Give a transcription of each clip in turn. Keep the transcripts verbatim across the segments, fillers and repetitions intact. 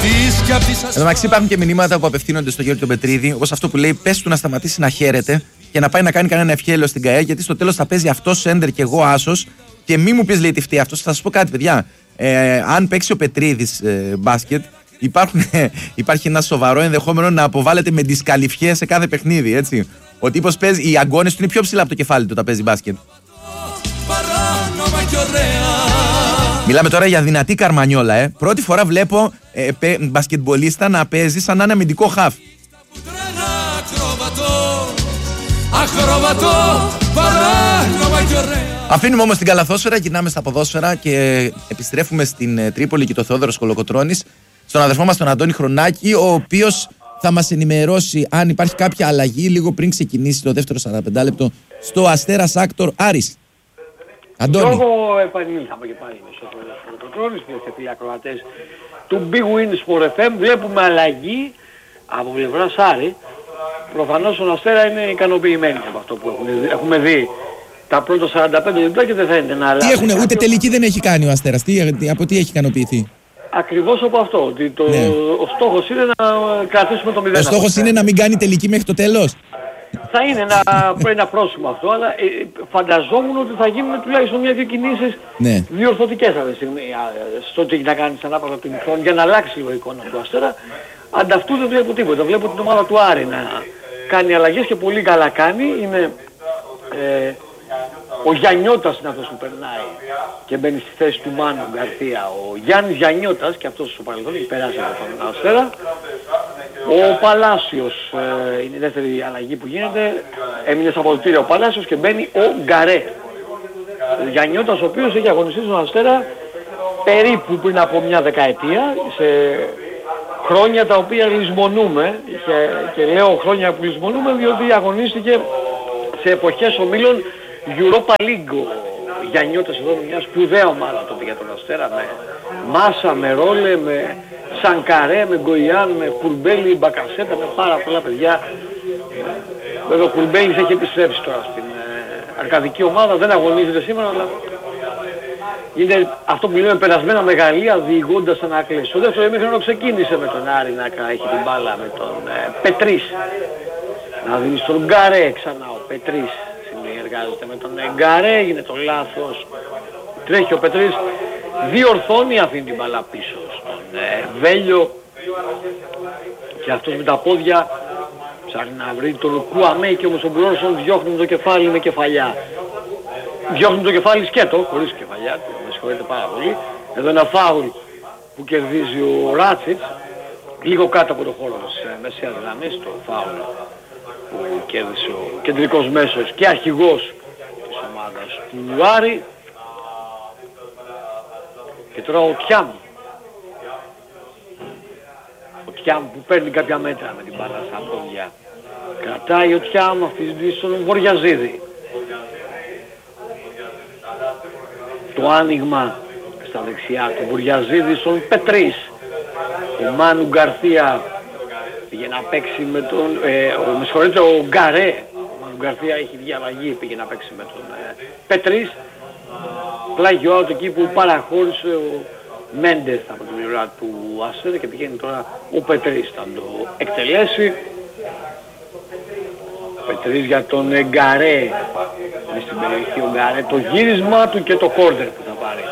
Εν τω μεταξύ υπάρχουν και μηνύματα που απευθύνονται στο Γιώργο τον Πετρίδη, όπως αυτό που λέει: πες του να σταματήσει να χαίρεται και να πάει να κάνει κανένα ευχέλαιο στην ΚΑΕ, γιατί στο τέλος θα παίζει αυτό σέντερ και εγώ άσος. Και μη μου πεις, λέει, τι φταίει αυτός. Θα σας πω κάτι, παιδιά. Ε, αν παίξει ο Πετρίδης ε, μπάσκετ, υπάρχουν, ε, υπάρχει ένα σοβαρό ενδεχόμενο να αποβάλλεται με δισκαλυφιές σε κάθε παιχνίδι. Έτσι. Ο τύπος παίζει, οι αγκώνες του είναι πιο ψηλά από το κεφάλι του όταν παίζει μπάσκετ. Μιλάμε τώρα για δυνατή καρμανιόλα, ε. Πρώτη φορά βλέπω ε, πε, μπασκετμπολίστα να παίζει σαν να είναι αμυντικό χαφ. Αφήνουμε όμως την καλαθόσφαιρα, γυρνάμε στα ποδόσφαιρα και επιστρέφουμε στην ε, Τρίπολη και το Θεόδωρο Κολοκοτρώνης, στον αδερφό μας τον Αντώνη Χρονάκη, ο οποίος θα μας ενημερώσει αν υπάρχει κάποια αλλαγή λίγο πριν ξεκινήσει το δεύτερο σαράντα πέντε λεπτό στο Αστέρας Άκτορ Άρης. Αντώνη. Γιώργο, επανήλθαμε και πάλι στο Κολοκοτρώνης, και φίλοι ακροατές του Big Win Sport εφ εμ. Βλέπουμε αλλαγή από πλευράς Άρη. Προφανώς ο Αστέρα είναι ικανοποιημένοι από αυτό που έχουμε, έχουμε δει τα πρώτα σαράντα πέντε λεπτά και δεν φαίνεται να αλλάζει. Τι έχουν, ούτε τελική δεν έχει κάνει ο Αστέρας. Τι, από τι έχει ικανοποιηθεί? Ακριβώς από αυτό. Ότι το, ναι. Ο στόχος είναι να κρατήσουμε το μηδέν. Ο στόχος είναι να μην κάνει τελική μέχρι το τέλος. Θα είναι ένα, ένα πρόσημο αυτό, αλλά ε, φανταζόμουν ότι θα γίνουν τουλάχιστον μια-δύο κινήσεις ναι. διορθωτικές αυτή τη στιγμή στο τι έχει να κάνει σαν άπατα την χρόνο για να αλλάξει λίγο η εικόνα του Αστέρα. Ανταυτού δεν βλέπω τίποτα. Βλέπω την ομάδα του Άρη να κάνει αλλαγές και πολύ καλά κάνει. Είναι ε, ο Γιαννιώτας είναι αυτός που περνάει και μπαίνει στη θέση του Μάνου Γκαρθία. Ο Γιάννης Γιαννιώτας και αυτός στο παρελθόν έχει περάσει από τον Αστέρα. Ο Παλάσιος ε, είναι η δεύτερη αλλαγή που γίνεται. Έμεινε στα αποδυτήρια ο Παλάσιος και μπαίνει ο Γκαρέ. Ο Γιαννιώτας ο οποίος έχει αγωνιστεί στον Αστέρα περίπου πριν από μια δεκαετία σε χρόνια τα οποία λησμονούμε και, και λέω χρόνια που λησμονούμε διότι αγωνίστηκε σε εποχές ομίλων Europa League. Ο Γιαννιώτας εδώ είναι μια σπουδαία ομάδα τότε για τον Αστέρα με Μάσα, με Ρόλε, με Σανκαρέ, με Γκοϊάν, με Κουρμπέλη, Μπακασέτα, με πάρα πολλά παιδιά. Βέβαια ο Κουρμπέλης έχει επιστρέψει τώρα στην ε, αρκαδική ομάδα, δεν αγωνίζεται σήμερα, αλλά είναι αυτό που λέμε περασμένα μεγαλεία διηγώντας ανάκληση. Στο δεύτερο ημίχρονο ξεκίνησε με τον Άρη να έχει την μπάλα με τον ε, Πετρίς. Να δίνει στον Γκαρέ ξανά ο Πετρίς. Συνεργάζεται με τον Γκαρέ, έγινε το λάθος. Τρέχει ο Πετρίς, διορθώνει, αφήνει την μπάλα πίσω στον ε, Βέλιο. Και αυτός με τα πόδια ψάχνει να βρει τον Κουαμέ και όμως ο Μπρόνσον διώχνει με το κεφάλι με κεφαλιά. Διώχνει το κεφάλι σκέτο, χωρίς κεφαλιά, με συγχωρείτε πάρα πολύ. Εδώ ένα φάουλ που κερδίζει ο Ράτσιτς, λίγο κάτω από το χώρο της μεσαίας γραμμής, το φάουλ που κέρδισε ο κεντρικός μέσος και αρχηγός της ομάδας του Άρη. Και τώρα ο Τιάμ. Ο Τιάμ που παίρνει κάποια μέτρα με την μπάλα στα πόδια. Κρατάει ο Τιάμ, αφήνει στον Βοριαζίδη. Το άνοιγμα στα δεξιά του Βουριαζίδη στον Πετρίς. Ο Μάνου Γκαρθία πήγε να παίξει με τον... Ε, ο, με συγχωρείτε, ο Γκαρέ. Ο Μάνου Γκαρθία έχει βγει αλλαγή, πήγε να παίξει με τον ε, Πετρίς. Πλάγιο out εκεί που παραχώρησε ο Μέντες από την πλευρά του Αστέρα και πηγαίνει τώρα ο Πετρίς θα το εκτελέσει. Πετρίς για τον Γκαρέ. Είναι στην περιοχή ο Γκαρέ. Το γύρισμα του και το κόρνερ που θα πάρει.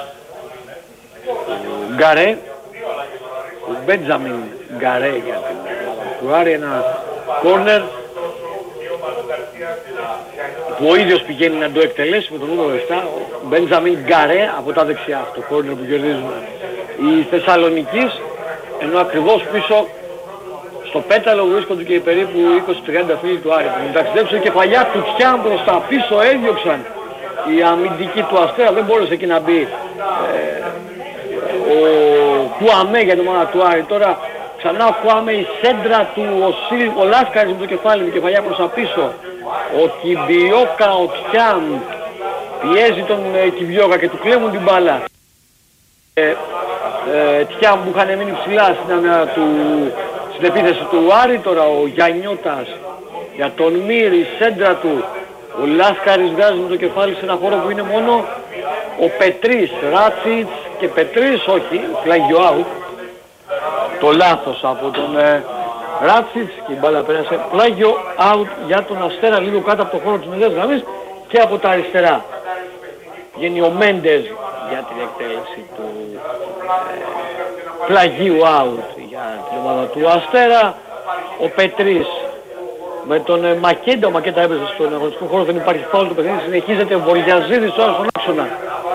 Ο Γκαρέ. Ο Μπέντζαμιν Γκαρέ για την του Άρη. Ένα κόρνερ που ο ίδιος πηγαίνει να το εκτελέσει με το νούμερο επτά. Ο Μπέντζαμιν Γκαρέ από τα δεξιά. Το κόρνερ που κερδίζουν οι Θεσσαλονικείς. Ενώ ακριβώς πίσω στο πέταλο βρίσκονται και περίπου είκοσι με τριάντα φίλοι του Άρη. Που ταξιδέψουν κεφαλιά του Τιάν προς τα πίσω, έδιωξαν η αμυντική του Αστέρα, δεν μπόρεσε εκεί να μπει ε, ο Κουαμέ για την ομάδα του Άρη. Τώρα ξανά ο Κουαμέ, η σέντρα του, ο, Σιλ, ο Λάσκαρης με το κεφάλι, με κεφαλιά προς τα πίσω. Ο Κιμπιόκα, ο Τιάν πιέζει τον ε, Κιμπιόκα και του κλέβουν την μπάλα. Ε, ε, Τιάν που είχαν μείνει ψηλά στην άμυνα του, στην επίθεση του Άρη. Τώρα ο Γιαννιώτας για τον Μύρη, σέντρα του. Ο Λάσκαρης βγάζει με το κεφάλι σε ένα χώρο που είναι μόνο ο Πετρίς, Ράτσιτς και Πετρίς, όχι, πλάγιο out. το λάθος από τον ε, Ράτσιτς και η μπάλα πέρασε πλάγιο out για τον Αστέρα λίγο κάτω από το χώρο της μεσαίας γραμμής και από τα αριστερά. Βγαίνει ο Μέντες για την εκτέλεση του ε, πλαγίου out για την ομάδα του Αστέρα. Ο Πετρής με τον ε, Μακέντα, ο Μακέντα έπαιζε στον αγωνιστικό χώρο, δεν υπάρχει φάουλ του παιχνίδι, συνεχίζεται Βορειαζίδης τώρα στον άξονα.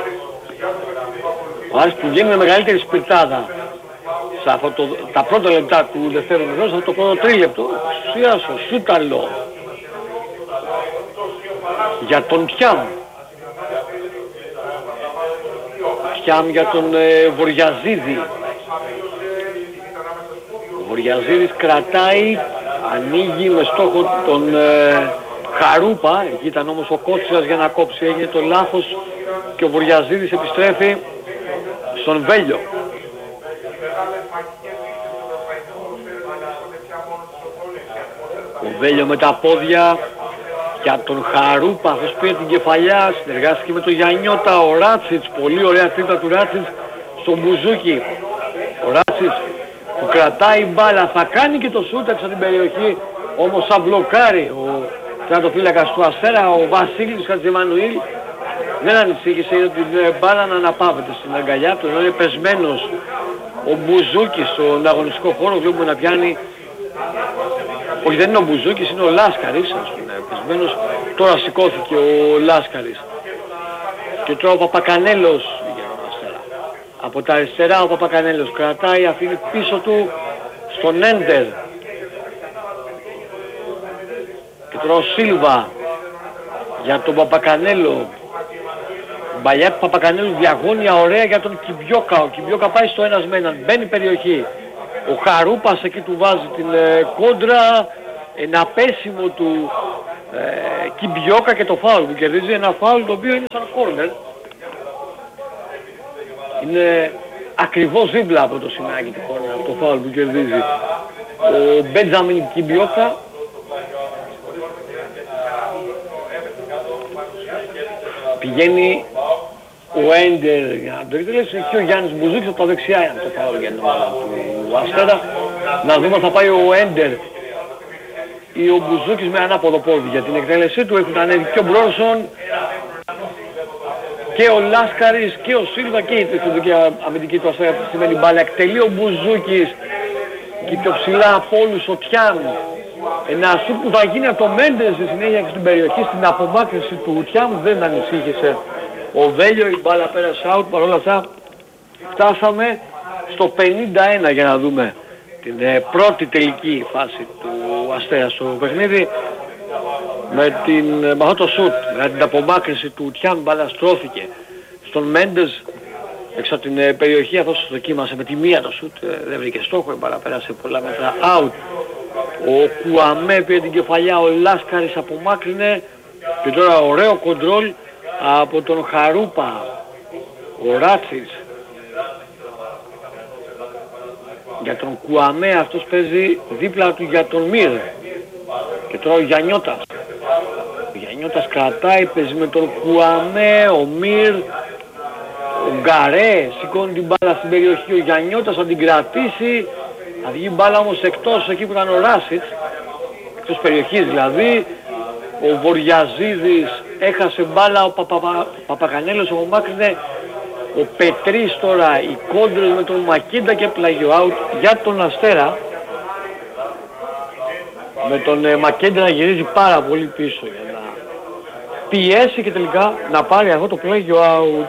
Ο Άρης που βγαίνει με μεγαλύτερη σπιρτάδα σε αυτό το, τα πρώτα λεπτά του δεύτερου μηνός, αυτό το πρώτο τρίλεπτο, ουσίας ο Σούταλο για τον Τιάμ. Τιάμ για τον ε, Βορειαζίδη. Ο Βορειαζίδης κρατάει, ανοίγει με στόχο τον ε, Χαρούπα, εκεί ήταν όμως ο Κότσιρας για να κόψει, έγινε το λάθος και ο Βορειαζίδης επιστρέφει στον Βέλιο. Ο Βέλιο με τα πόδια για τον Χαρούπα, αυτός πήρε την κεφαλιά, συνεργάστηκε με τον Γιαννιώτα, ο Ράτσιτς, πολύ ωραία τρίτα του Ράτσιτς στον Μπουζούκι. Ο Ράτσιτς που κρατάει μπάλα, θα κάνει και το σούτ έξω την περιοχή, όμως θα μπλοκάρει ο τερματοφύλακας του Αστέρα, ο Βασίλης Χατζημανουήλ. Δεν ανησύχησε, είδε την μπάλα να αναπαύεται στην αγκαλιά του, ενώ είναι πεσμένος ο Μπουζούκης στον αγωνιστικό χώρο, βλέπουμε να πιάνει. Όχι, δεν είναι ο Μπουζούκης, είναι ο Λάσκαρης, ας πούμε, πεσμένος. Τώρα σηκώθηκε ο Λάσκαρης. Και τώρα ο Παπακανέλος, από τα αριστερά ο Παπακανέλος κρατάει, αφήνει πίσω του στον Έντερ. Και τώρα ο Σίλβα για τον Παπακανέλο. Μπαλιά του Παπακανέλου, διαγώνια ωραία για τον Κιμπιόκα. Ο Κιμπιόκα πάει στο ένας με έναν, μπαίνει περιοχή. Ο Χαρούπας εκεί του βάζει την ε, κόντρα, ένα πέσιμο του ε, Κιμπιόκα και το φάουλ που κερδίζει, ένα φάουλ το οποίο είναι σαν κόρνερ. Είναι ακριβώς δίπλα από το σημάκι του κόρνερ, από το φάουλ που κερδίζει ο Μπέντζαμιν Κιμπιόκα. Πηγαίνει ο Έντερ για να το εκτελέσει και ο Γιάννης Μπουζούκης από τα δεξιά είναι το φάουλ για την ομάδα του Αστέρα. Να δούμε θα πάει ο Έντερ ή ο Μπουζούκης με ανάποδο πόδι για την εκτέλεσή του. Έχουν ανέβει και ο Μπρόνσον και ο Λάσκαρης και ο Σίλβα και η τριφυντική αμυντική του Αστέρα. Αυτή σημαίνει μπάλα εκτελεί ο Μπουζούκης και πιο ψηλά από όλους ο Τιάμ. Ένα σουτ που θα γίνει από το Μέντες στη συνέχεια στην περιοχή, στην απομάκρυνση του Τιάμ, δεν ανησύχησε ο Βέλιο, η μπάλα πέρασε out. Παρ' όλα αυτά φτάσαμε στο πενήντα ένα για να δούμε την ε, πρώτη τελική φάση του Αστέρα στο παιχνίδι. Με, την, με αυτό το σουτ, με την απομάκρυνση του Τιάμ, μπάλα στρώθηκε στον Μέντες έξω από την ε, περιοχή. Αυτός δοκίμασε με τη μία το σουτ, ε, δεν βρήκε στόχο, η μπάλα πέρασε πολλά μέτρα out. Ο Κουαμέ πήρε την κεφαλιά, ο Λάσκαρης απομάκρυνε και τώρα ωραίο κοντρόλ από τον Χαρούπα. Ο Ράτσιτς για τον Κουαμέ, αυτός παίζει δίπλα του για τον Μύρ. Και τώρα ο Γιαννιώτας. Ο Γιαννιώτας κρατάει, παίζει με τον Κουαμέ, ο Μύρ. Ο Γκαρέ σηκώνει την μπάλα στην περιοχή, ο Γιαννιώτας θα την κρατήσει. Θα βγει μπάλα όμως εκτός εκεί που ήταν ο Ράσιτς, εκτός περιοχής δηλαδή. Ο Βορειαζίδης έχασε μπάλα, ο Παπα... Παπακανέλος απομάκρυνε. Ο Πετρής τώρα, οι κόντρες με τον Μακίντα και πλάγιο out για τον Αστέρα. Με τον ε, Μακίντα να γυρίζει πάρα πολύ πίσω για να πιέσει και τελικά να πάρει αυτό το πλάγιο out.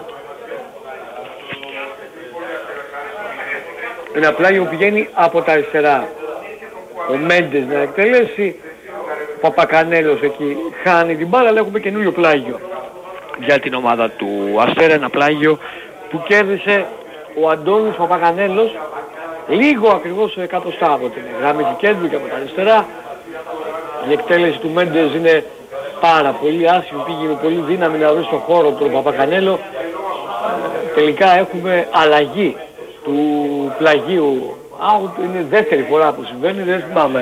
Ένα πλάγιο που πηγαίνει από τα αριστερά. Ο Μέντες να εκτελέσει. Ο Παπακανέλος εκεί χάνει την μπάλα, αλλά έχουμε καινούριο πλάγιο για την ομάδα του Αστέρα. Ένα πλάγιο που κέρδισε ο Αντώνης Παπακανέλος λίγο ακριβώς εκατοστά από την γραμμή του κέντρου και από τα αριστερά. Η εκτέλεση του Μέντες είναι πάρα πολύ άσχημη, πήγε με πολύ δύναμη να βρει στον χώρο του Παπακανέλο. Ε, τελικά έχουμε αλλαγή του πλαγίου out, είναι δεύτερη φορά που συμβαίνει, δεν θυμάμαι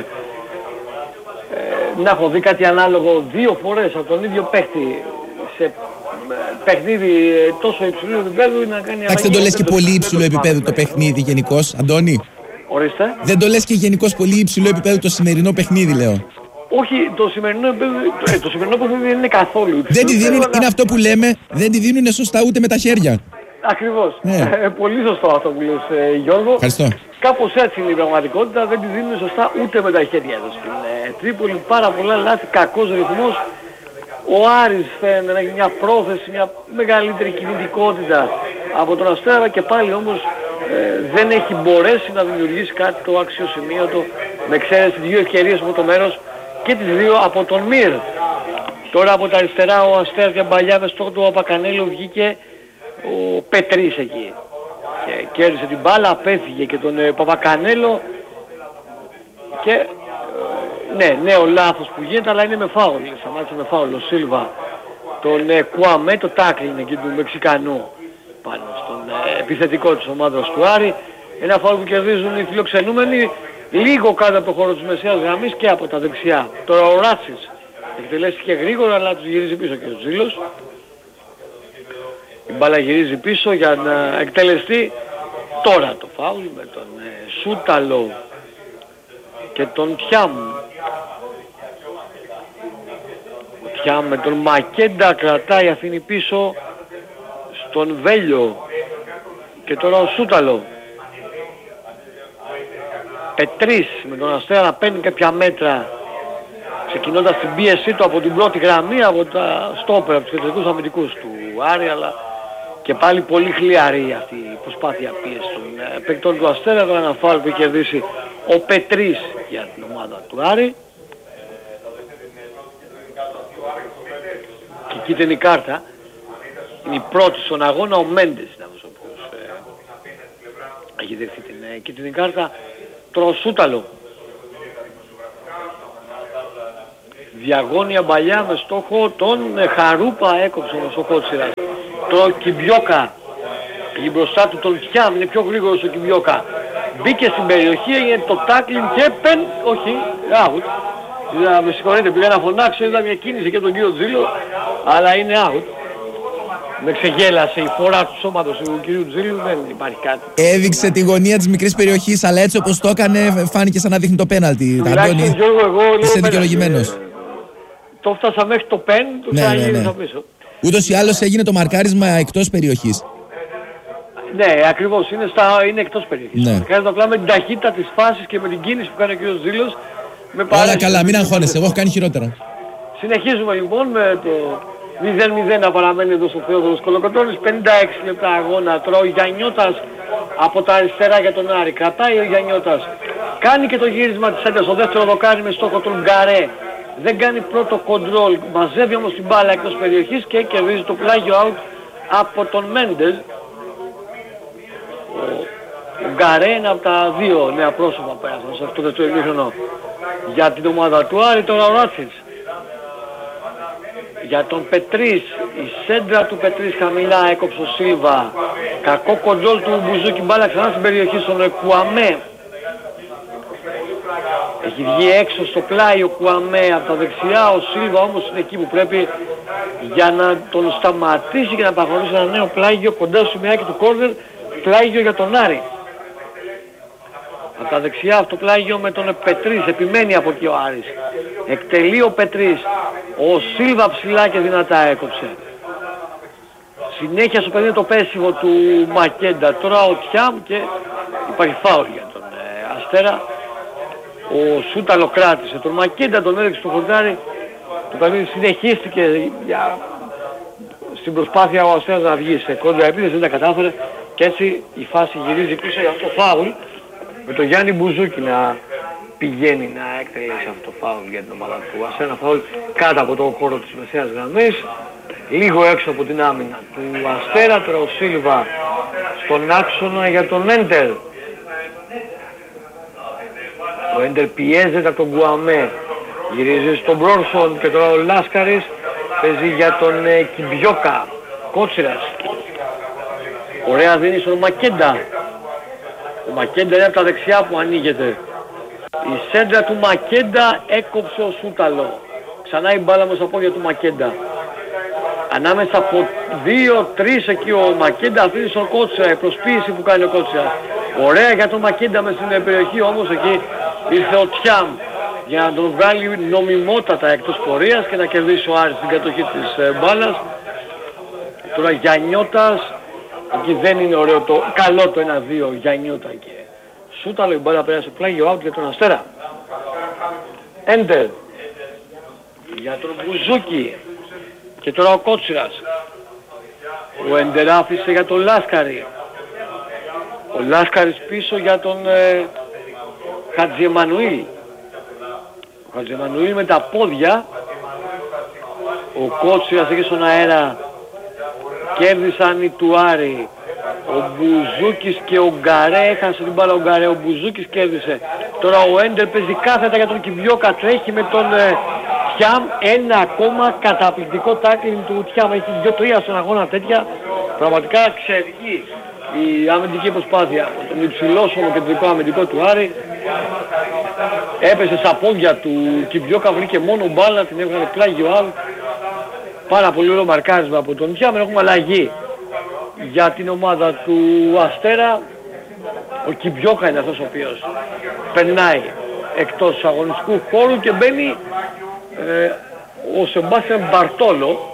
ε, να έχω δει κάτι ανάλογο δύο φορές από τον ίδιο παίχτη σε παιχνίδι τόσο υψηλού επίπεδου να κάνει αλλαγή. Εντάξει, δεν το λες και πολύ υψηλό επίπεδο το παιχνίδι γενικώς, Αντώνη. Ορίστε. Δεν το λες και γενικώς πολύ υψηλό επίπεδο το σημερινό παιχνίδι, λέω. Όχι, το σημερινό επίπεδο, ε, το σημερινό παιχνίδι δεν είναι καθόλου υψηλό. Δεν τη δίνουν, αλλά... είναι αυτό που λέμε, δεν τη δίνουν σωστά ούτε με τα χέρια. Ακριβώς. Ναι. Ε, πολύ σωστό αυτό που λες, ε, Γιώργο. Ευχαριστώ. Κάπως έτσι είναι η πραγματικότητα, δεν τη δίνουν σωστά ούτε με τα χέρια εδώ στην ε, Τρίπολη. Πάρα πολλά λάθη, κακός ρυθμός. Ο Άρης φαίνεται να έχει μια πρόθεση, μια μεγαλύτερη κινητικότητα από τον Αστέρα και πάλι όμως ε, δεν έχει μπορέσει να δημιουργήσει κάτι το αξιοσημείωτο με εξαίρεση δύο ευκαιρίες από το μέρος και τις δύο από τον Μυρ. Τώρα από τα αριστερά ο Αστέρας για παλιά με στόχο του Παπακανέλου βγήκε ο Πετρής εκεί. Και κέρδισε την μπάλα, απέφυγε και τον ε, Παπακανέλο και ε, ναι, νέο λάθος που γίνεται αλλά είναι με φάουλ. Σταμάτησε με φάουλ ο Σίλβα τον ε, Κουαμέ, το τάκλινγκ εκεί του Μεξικανού πάνω στον ε, επιθετικό της ομάδας του Άρη. Ένα φάουλ που κερδίζουν οι φιλοξενούμενοι λίγο κάτω από το χώρο της μεσαίας γραμμής και από τα δεξιά. Τώρα ο Ράτσης εκτελέστηκε γρήγορα αλλά τους γυρίζει πίσω και ο Τζίλος. Η μπάλα γυρίζει πίσω για να εκτελεστεί τώρα το φάουλ με τον ε, Σούταλο και τον Τιάμ. Ο Τιάμ με τον Μακέντα κρατάει, αφήνει πίσω στον Βέλιο και τώρα ο Σούταλο. Πετρής με τον Αστέρα να παίρνει κάποια μέτρα ξεκινώντας την πίεσή του από την πρώτη γραμμή, από τα στόπερ, από τους κεντρικούς αμυντικούς του Άρη, αλλά και πάλι πολύ χλιαρή αυτή η προσπάθεια πίεση των ε, παικτών του Αστέρα. Εδώ ένα φάουλ που έχει κερδίσει ο Πετρής για την ομάδα του Άρη. Και κίτρινη κάρτα είναι η πρώτη στον αγώνα, ο Μέντες είναι αυτός ο οποίος ε, έχει δεχθεί την ε, κίτρινη κάρτα. Τώρα ο Σούταλο. Διαγώνια παλιά με στόχο τον ε, Χαρούπα, έκοψε όμως ο Κότσιρας. Το Κιμπιόκα, εκεί μπροστά του τον Τιάμ, είναι πιο γρήγορος ο Κιμπιόκα. Μπήκε στην περιοχή, έγινε το τάκλιν και πεν, όχι, out. Είδα, με συγχωρείτε, πήγα να φωνάξω, είδα μια κίνηση και τον κύριο Τζίλο, αλλά είναι out. Με ξεγέλασε η φορά του σώματος του κύριου Τζίλου, δεν υπάρχει κάτι. Έδειξε τη γωνία της μικρής περιοχής, αλλά έτσι όπως το έκανε φάνηκε σαν να δείχνει το πέναλτι. Τουλάχιστον Γιώργο, εγώ είσαι δικαιολογημένος. Ε, το φτάσα μέχρι το πεν, το ναι, ξαναγύρισα ναι, ναι. πίσω. Ούτως ή άλλως έγινε το μαρκάρισμα εκτός περιοχής. Ναι, ακριβώς, είναι, στα, είναι εκτός περιοχής. Ναι. Χρειάζεται απλά με την ταχύτητα της φάσης και με την κίνηση που κάνει ο κ. Ζήλος. Όλα καλά, μην αγχώνεσαι, εγώ έχω κάνει χειρότερα. Συνεχίζουμε λοιπόν με το μηδέν μηδέν να παραμένει εδώ στο Θεόδωρος Κολοκοτρώνης. πενήντα έξι λεπτά αγώνα. Τώρα ο Γιαννιώτας από τα αριστερά για τον Άρη. Κρατάει ο Γιαννιώτας. Κάνει και το γύρισμα της έντας. Ο δεύτερο δοκάρι με στόχο τον Γκαρέ. Δεν κάνει πρώτο κοντρόλ. Μαζεύει όμως την μπάλα εκτός περιοχής και κερδίζει το πλάγιο out από τον Μέντες. Ο Γκαρέ είναι από τα δύο νέα πρόσωπα που πέρασαν σε αυτό το ημίχρονο για την ομάδα του Άρη. Τώρα ο Ράτσης για τον Πετρής, η σέντρα του Πετρής χαμηλά, έκοψε ο Σίλβα. Κακό κοντρόλ του Μπουζούκι, μπάλα ξανά στην περιοχή στον Κουαμέ. Έχει βγει έξω στο πλάι ο Κουαμέ από τα δεξιά, ο Σίλβα όμως είναι εκεί που πρέπει για να τον σταματήσει και να προχωρήσει ένα νέο πλάγιο κοντά στο σημειάκι του κόρνερ, πλάγιο για τον Άρη. Από τα δεξιά αυτό πλάγιο με τον Πετρής, επιμένει από εκεί ο Άρης. Εκτελεί ο Πετρής, ο Σίλβα ψηλά και δυνατά έκοψε. Συνέχεια στο παιδί το πέσιμο του Μακέντα, τώρα ο Τιάμ και υπάρχει φάουλ για τον ε, Αστέρα. Ο Σούταλο κράτησε τον Μακέντα, τον έδειξε στο χορτάρι. Το παιχνίδι συνεχίστηκε για... στην προσπάθεια ο Αστέρας να βγει σε κόντρα επίθεση, δεν τα κατάφερε και έτσι η φάση γυρίζει πίσω για αυτό το φάουλ με τον Γιάννη Μπουζούκι να πηγαίνει να εκτελέσει αυτό το φάουλ για την ομάδα του Αστέρα. Ένα φάουλ κάτω από τον χώρο της μεσαίας γραμμής, λίγο έξω από την άμυνα του Αστέρα. Τώρα ο Σίλβα στον άξονα για τον Έντερ. Ο Έντερ πιέζεται από τον Γκουαμέ, γυρίζει στον Μπρόρσον και τώρα ο Λάσκαρης παίζει για τον ε, Κιμπιόκα. Κότσιρας. Ωραία δίνει στον Μακέντα. Ο Μακέντα είναι από τα δεξιά που ανοίγεται. Η σέντρα του Μακέντα έκοψε ο Σούταλο. Ξανά η μπάλα μέσα στα πόδια του Μακέντα. Ανάμεσα από δύο τρεις εκεί ο Μακέντα αφήνει στον Κότσιρα. Η προσποίηση που κάνει ο Κότσιρας. Ωραία για τον Μακέντα μες στην περιοχή, όμως εκεί ήρθε ο Τιάμ για να τον βγάλει νομιμότατα εκτός πορείας και να κερδίσει ο Άρης την κατοχή της ε, μπάλας. Τώρα Γιαννιώτας, εκεί δεν είναι ωραίο το καλό το ένα δύο Γιαννιώτα και Σούταλο, η μπάλα πέρασε πλάγιο out για τον Αστέρα. Έντερ για τον Μπουζούκι και τώρα ο Κότσιρας. Ο Έντερ άφησε για τον Λάσκαρη. Ο Λάσκαρης πίσω για τον ε, Χατζιεμανουήλ. Ο Χατζιεμανουήλ με τα πόδια. Ο Κότσιρας εκεί στον αέρα. Κέρδισαν οι του Άρη. Ο Μπουζούκης και ο Γκαρέ, έχασε την μπάλα ο Γκαρέ, ο Μπουζούκης κέρδισε. Τώρα ο Έντερ παίζει κάθετα για τον Κιμπιόκα, τρέχει με τον ε, Τιάμ. Ένα ακόμα καταπληκτικό τάκλινγκ του Τιάμ, έχει δύο τρία στον αγώνα τέτοια. Πραγματικά εξαιρετική η αμυντική προσπάθεια. Τον υψηλό σώμα κεντρικό αμυντικό του Άρη. Έπεσε στα πόδια του Κιμπιόκα, βρήκε μόνο μπάλα, την έβγαλε πλάγιο άλλο. Πάρα πολύ ωραίο μαρκάρισμα από τον Τιάμ. Έχουμε αλλαγή για την ομάδα του Αστέρα. Ο Κιμπιόκα είναι αυτός ο οποίος περνάει εκτός αγωνιστικού χώρου και μπαίνει ε, ο Σεμπάστιαν Μπαρτόλο.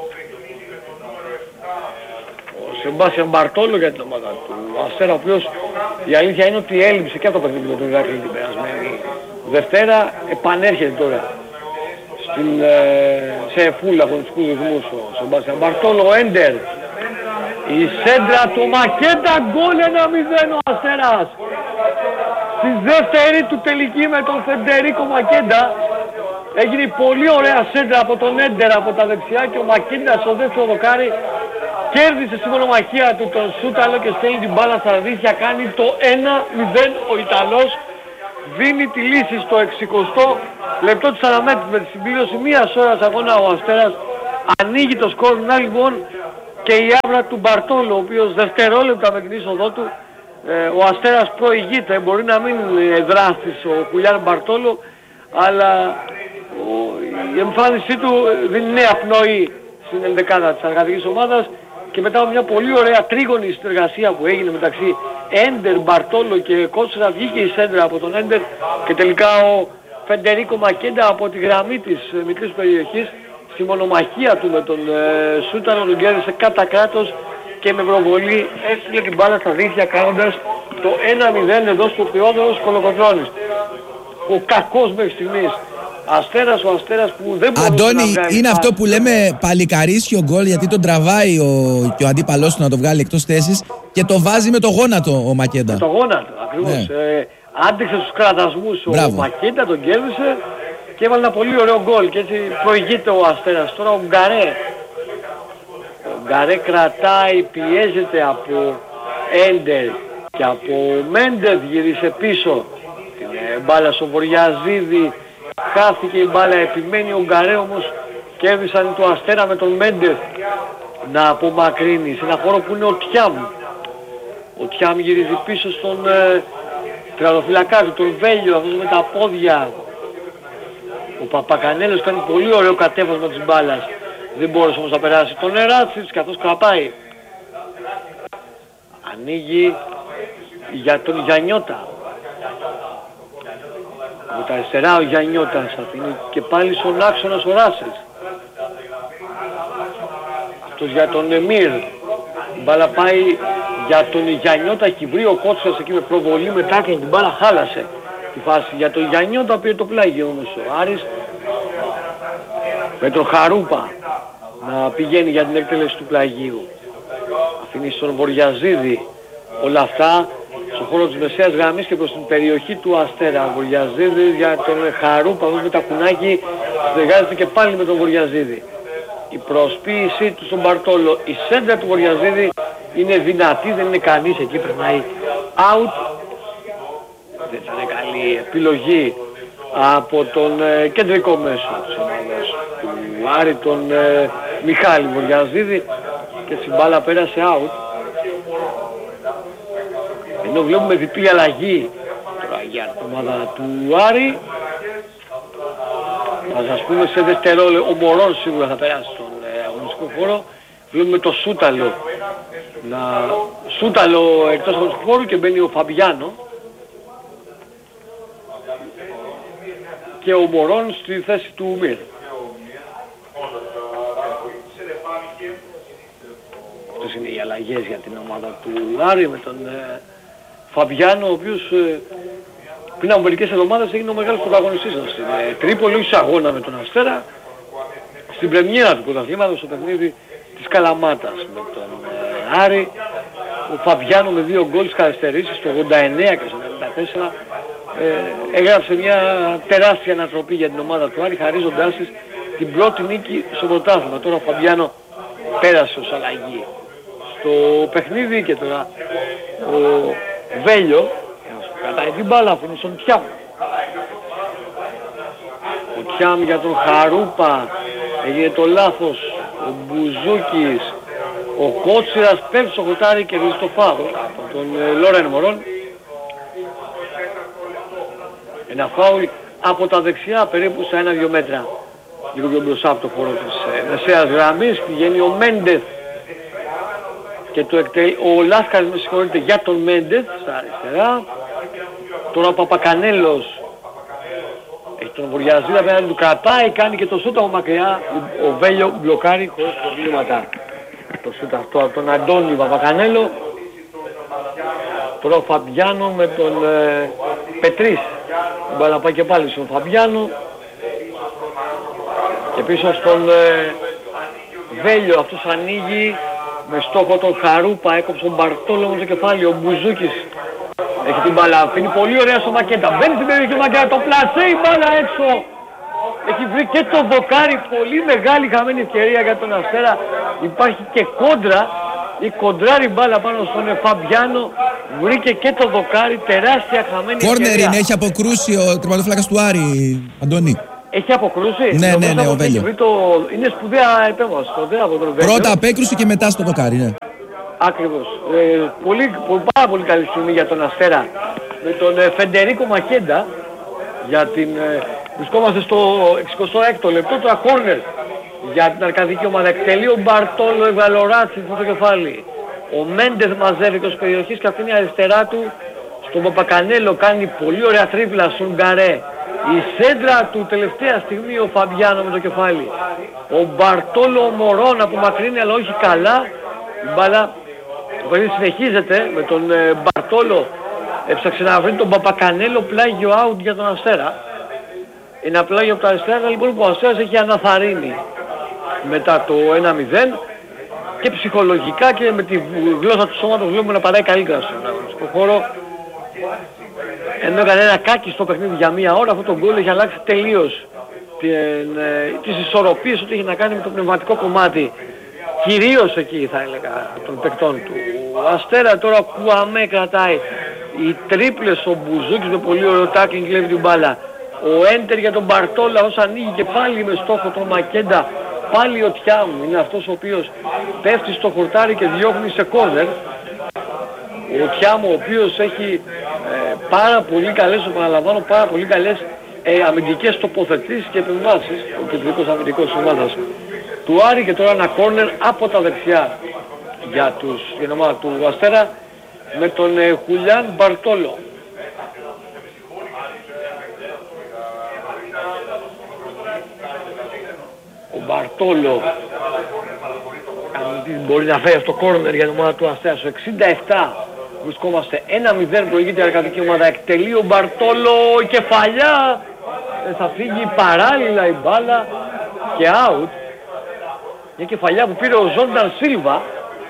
Ο Σεμπάστιαν Μπαρτόλο για την ομάδα του Αστέρα, ο οποίος η αλήθεια είναι ότι έλειψε και από το παιχνίδι με τον Ηράκλειο την περασμένη Δευτέρα. Επανέρχεται τώρα στην, ε, σε φουλ αγωνιστικούς ρυθμούς ο Σεμπάστιαν Μπαρτόλο. Ο Έντερ, η σέντρα του Μακέντα, γκολ ένα μηδέν ο Αστέρας. Στη δεύτερη του τελική με τον Φεντερίκο Μακέντα. Έγινε πολύ ωραία σέντρα από τον Έντερ από τα δεξιά και ο Μακέντα στο δεύτερο δοκάρι κέρδισε στη μονομαχία του τον Σούταλο και στέλνει την μπάλα στα δίχτυα, κάνει το ένα μηδέν ο Ιταλός. Δίνει τη λύση στο εξηκοστό λεπτό της αναμέτρησης με τη συμπλήρωση μίας ώρας αγώνα. Ο Αστέρας ανοίγει το σκορ να λοιπόν και η άβρα του Μπαρτόλο, ο οποίος δευτερόλεπτα με την είσοδό του ε, ο Αστέρας προηγείται. Μπορεί να μην είναι δράστης ο Κουλιάν Μπαρτόλο, αλλά ο, η εμφάνισή του δίνει νέα πνοή στην ενδεκάδα της εργατικής ομάδας και μετά από μια πολύ ωραία τρίγωνη συνεργασία που έγινε μεταξύ Έντερ, Μπαρτόλο και Κότσιρα, βγήκε η σέντρα από τον Έντερ και τελικά ο Φεντερίκο Μακέντα από τη γραμμή της ε, μικρής περιοχής στη μονομαχία του με τον ε, Σούταλο τον κέρδισε κατά κράτος και με προβολή έστειλε την μπάλα στα δίχτυα κάνοντας το ένα μηδέν εδώ στο Θεόδωρος Κολοκοτρώνης. Ο κακός μέχρι στιγμής Αστέρας, ο Αστέρας που δεν μπορεί Αντώνη, να βγάλει. είναι αυτό που λέμε παλικαρίσιο γκολ, γιατί τον τραβάει ο, και ο αντίπαλός του να το βγάλει εκτός θέσης και το βάζει με το γόνατο ο Μακέντα. Με το γόνατο, ακριβώς. Ναι. Ε, άντεξε στους κρατασμούς ο Μπράβο. Μακέντα, τον κέρδισε και έβαλε ένα πολύ ωραίο γκολ και έτσι προηγείται ο Αστέρας. Τώρα ο Γκαρέ. Ο Γκαρέ κρατάει, πιέζεται από Έντερ και από Μέντεθ, γύρισε πίσω. Την ε, μπάλα στο Βοριαζίδη, χάθηκε η μπάλα, επιμένει ο Γκαρέ όμως, κέρδισαν το Αστέρα με τον Μέντεθ να απομακρύνει σε ένα χώρο που είναι ο Τιάμ. Ο Τιάμ γυρίζει πίσω στον ε, τριαδοφυλακά του, τον Βέλιο, αυτός με τα πόδια. Ο Παπακανέλος κάνει πολύ ωραίο κατέβασμα της μπάλας. Δεν μπόρεσε όμως να περάσει τον Εράτσιτς καθώς κρατάει. Ανοίγει για τον Γιαννιώτα. Με τα αριστερά ο Γιαννιώτας αφήνει και πάλι στον άξονα ο Ράσελς. Αυτός για τον Εμίρ. Η μπάλα πάει για τον Γιαννιώτα, έχει βρει ο Κότσιρας εκεί με προβολή μετά και την μπάλα χάλασε τη φάση. Για τον Γιαννιώτα πήρε το πλάγιο όμως ο Άρης με τον Χαρούπα να πηγαίνει για την εκτέλεση του πλαγίου. Αφήνει στον Βοριαζίδη όλα αυτά στον χώρο της μεσαίας γραμμής και προς την περιοχή του Αστέρα. Ο Βοριαζίδης για τον Χαρούπα με τα κουνάκι συνεργάζεται και πάλι με τον Βοριαζίδη. Η προσποίησή του στον Μπαρτόλο, η σέντρα του Βοριαζίδη είναι δυνατή, δεν είναι κανείς εκεί, περνάει out. Δεν θα είναι καλή επιλογή από τον ε, κεντρικό μέσο της ομάδας του Άρη, τον ε, Μιχάλη Βοριαζίδη, και στην μπάλα πέρασε out. Ενώ βλέπουμε διπλή αλλαγή τώρα για την ομάδα του Άρη. Θα σας πούμε σε δευτερόλεπτο, ο Μωρόν σίγουρα θα περάσει στον ε, αγωνιστικό χώρο. Βλέπουμε το Σούταλο να Σούταλο εκτός του χώρου και μπαίνει ο Φαμπιάνο. Και ο Μωρόν στη θέση του Μύρ. Αυτές είναι οι αλλαγές για την ομάδα του Άρη με τον ε, Φαμπιάνο, ο οποίος ε, πριν από μερικές εβδομάδες έγινε ο μεγάλος πρωταγωνιστής μας στην ε, Τρίπολη, όχι σε αγώνα με τον Αστέρα, στην πρεμιέρα του πρωταθλήματος στο παιχνίδι της Καλαμάτας με τον ε, Άρη. Ο Φαμπιάνο με δύο γκολ καθυστερήσεις στο ογδόντα εννέα και στο ενενήντα τέσσερα ε, έγραψε μια τεράστια ανατροπή για την ομάδα του Άρη, χαρίζοντάς της την πρώτη νίκη στο πρωτάθλημα. Τώρα ο Φαμπιάνο πέρασε ως αλλαγή στο παιχνίδι και τώρα ο Βέλιο κρατάει την μπάλα, αφήνει στον Τιάμ. Ο Τιάμ για τον Χαρούπα, έγινε το λάθος, ο Μπουζούκης, ο Κότσιρας πέφτει στο χορτάρι και βρίσκει το φάουλ από τον ε, Λόρεν Μωρόν. Ένα φάουλ από τα δεξιά περίπου στα ένα δύο μέτρα, λίγο πιο μπροστά από το χώρο της ε, μεσαίας γραμμής. Πηγαίνει ο Μέντεθ και το εκτελεί, ο Λάσκαρης με συγχωρείτε για τον Μέντεθ στα αριστερά. Τώρα ο Παπακανέλος έχει τον Βοριαζίδα απέναντι του, κρατάει, κάνει και το σούτ από μακριά. Ο Βέλιο μπλοκάρει χωρίς προβλήματα το σούτ αυτό από τον Αντώνη Παπακανέλο. Τώρα ο Φαμπιάνο με τον ε, Πετρίς. Μπορεί να πάει και πάλι στον Φαμπιάνο. Και πίσω στον ε, Βέλιο, αυτός ανοίγει με στόχο τον Χαρούπα, έκοψε τον Μπαρτόλο με το κεφάλι. Ο Μπουζούκης έχει την μπάλα, αφήνει πολύ ωραία στο Μακέντα. Μπαίνει στην περιοχή του Μακέντα, το πλασέ, η μπάλα έξω. Έχει βρει και το δοκάρι, πολύ μεγάλη χαμένη ευκαιρία για τον Αστέρα. Υπάρχει και κόντρα, η κοντράρει μπάλα πάνω στον Φαμπιάνο. Βρήκε και το δοκάρι, τεράστια χαμένη ευκαιρία. Κόρνερ είναι, έχει αποκρούσει ο τερματοφύλακας του Άρη, Αντώνη. Έχει αποκρούσει. Ναι, ναι, ναι, ο Βέλιο. Το... Είναι σπουδαία επέμβαση από τον Βέλιο. Πρώτα απέκρουση και μετά στο δοκάρι, ναι. Ακριβώς. Ε, πολύ, πάρα πολύ καλή στιγμή για τον Αστέρα. Με τον ε, Φεντερίκο Μακέντα για την... Ε, βρισκόμαστε στο εξηκοστό έκτο λεπτό, τώρα κόρνερ για την αρκαδική ομάδα. Εκτελεί ο Μπαρτόλο, έβαλε ο Ράτσι στο κεφάλι. Ο Μέντεθ μαζεύει εκτός περιοχής και αφήνει αριστερά του στον Παπακανέλο, κάνει πολύ ωραία τρίπλα στον Γκαρέ. Η σέντρα του τελευταία στιγμή ο Φαμπιάνο με το κεφάλι. Ο Μπαρτόλο Μωρόν απομακρύνει αλλά όχι καλά. Η μπάλα το παιχνίδι συνεχίζεται με τον ε, Μπαρτόλο. Έψαξε να βρει τον Παπακανέλο, πλάγιο out για τον Αστέρα. Ένα πλάγιο από τα αριστερά λοιπόν που ο Αστέρας έχει αναθαρρύνει μετά το ένα μηδέν και ψυχολογικά και με τη γλώσσα του σώματος βλέπουμε να παράει καλύτερα στον αγωνιστικό χώρο. Ενώ έκανε ένα κάκι στο παιχνίδι για μία ώρα, αυτό το γκολ έχει αλλάξει τελείως την, ε, τις ισορροπίες ότι έχει να κάνει με το πνευματικό κομμάτι. Κυρίως εκεί θα έλεγα των παικτών του. Ο Αστέρα τώρα Κουαμέ κρατάει. Οι τρίπλες, ο Μπουζούκης με πολύ ωραίο τάκλινγκ κλέβει την μπάλα. Ο Έντερ για τον Μπαρτόλα όσο ανοίγει και πάλι με στόχο τον Μακέντα. Πάλι ο Τιάμου είναι αυτός ο οποίος πέφτει στο χορτάρι και διώχνει σε κόρνερ. Ο Τιάμου ο οποίος έχει ε, πάρα πολύ καλές, επαναλαμβάνω, πάρα πολύ καλές ε, αμυντικές τοποθετήσεις και επεμβάσεις. Ο κεντρικός αμυντικός της ομάδας του Άρη και τώρα ένα κόρνερ από τα δεξιά για, τους, για την ομάδα του Αστέρα με τον ε, Χουλιάν Μπαρτόλο. Ο Μπαρτόλο μπορεί να φέρει αυτό το κόρνερ για την ομάδα του Αστέρα στο εξήντα επτά. Βρισκόμαστε ένα μηδέν, προηγείται η αρκαδική ομάδα. Εκτελεί ο Μπαρτόλο, η κεφαλιά. Ε, θα φύγει παράλληλα η μπάλα και out. Μια κεφαλιά που πήρε ο Ζόνταν Σίλβα.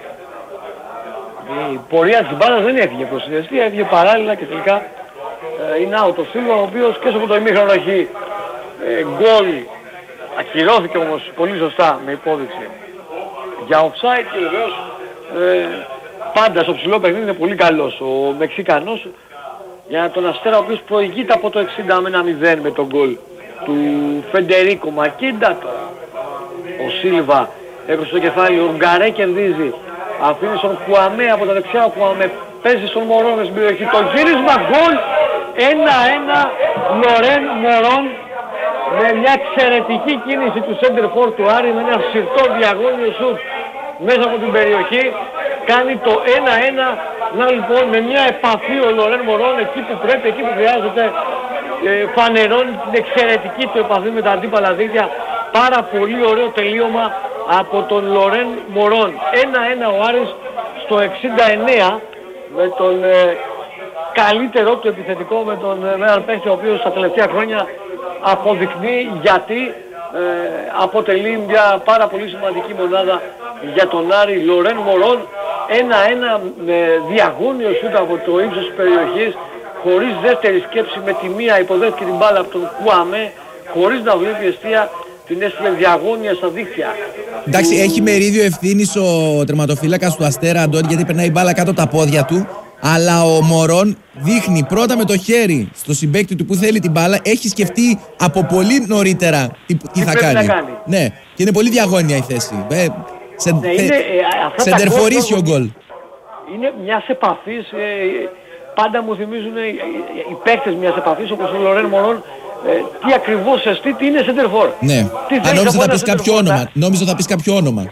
Η πορεία της μπάλας δεν έφυγε προς την αιστεία, έφυγε παράλληλα και τελικά ε, είναι out ο Σίλβα, ο οποίος και στο το ημίχρονο έχει ε, γκολ. Ακυρώθηκε όμως πολύ σωστά με υπόδειξη για offside και βεβαίως ε, πάντα στο ψηλό παιχνίδι είναι πολύ καλός ο Μεξικανός για τον Αστέρα, ο οποίος προηγείται από το εξήντα με ένα μηδέν με τον γκολ του Φεντερίκο Μακέντα. Ο Σίλβα έκοψε το κεφάλι, ο Γκαρέ κερδίζει, αφήνει στον Κουαμέ από τα δεξιά, ο Κουαμέ παίζει στον Μωρόν στην περιοχή, το γύρισμα γκολ ένα ένα Λορέν Μωρόν με μια εξαιρετική κίνηση του center for του Άρη με ένα συρτό διαγώνιο σουτ μέσα από την περιοχή, κάνει το ένα ένα. Να λοιπόν με μια επαφή ο Λορέν Μωρόν εκεί που πρέπει, εκεί που χρειάζεται, ε, φανερώνει την εξαιρετική του επαφή με τα αντίπαλα δίκτυα. Πάρα πολύ ωραίο τελείωμα από τον Λορέν Μωρόν. ένα ένα ο Άρης στο εξήντα εννέα με τον ε, καλύτερο του επιθετικό, με τον ε, παίχτη ο οποίος στα τελευταία χρόνια αποδεικνύει γιατί ε, αποτελεί μια πάρα πολύ σημαντική μονάδα για τον Άρη. Λορέν Μωρόν ένα ένα με διαγώνιο σούτ από το ύψος της περιοχής, χωρίς δεύτερη σκέψη, με τη μία υποδέχτηκε την μπάλα από τον Κουαμέ, χωρίς να βλέπει εστία, την έστειλε διαγώνια στα δίχτυα. Εντάξει, έχει μερίδιο ευθύνης ο τερματοφύλακας του Αστέρα, Αντώνη, γιατί περνάει η μπάλα κάτω από τα πόδια του. Αλλά ο Μωρόν δείχνει πρώτα με το χέρι στο συμπαίκτη του που θέλει την μπάλα. Έχει σκεφτεί από πολύ νωρίτερα τι, τι, τι θα κάνει. κάνει. Ναι, και είναι πολύ διαγώνια η θέση. Ε, σε, ναι, ε, είναι, ε, σεντερφορίσιο γκολ. Είναι μιας επαφής, ε, πάντα μου θυμίζουν ε, οι παίκτες μιας επαφής όπως ο Λορέν Μωρόν. Ε, τι ακριβώς εστί, τι είναι σεντερφόρ. Ναι, αν νόμιζα θα πεις κάποιο όνομα. Νόμιζα θα πεις κάποιο όνομα.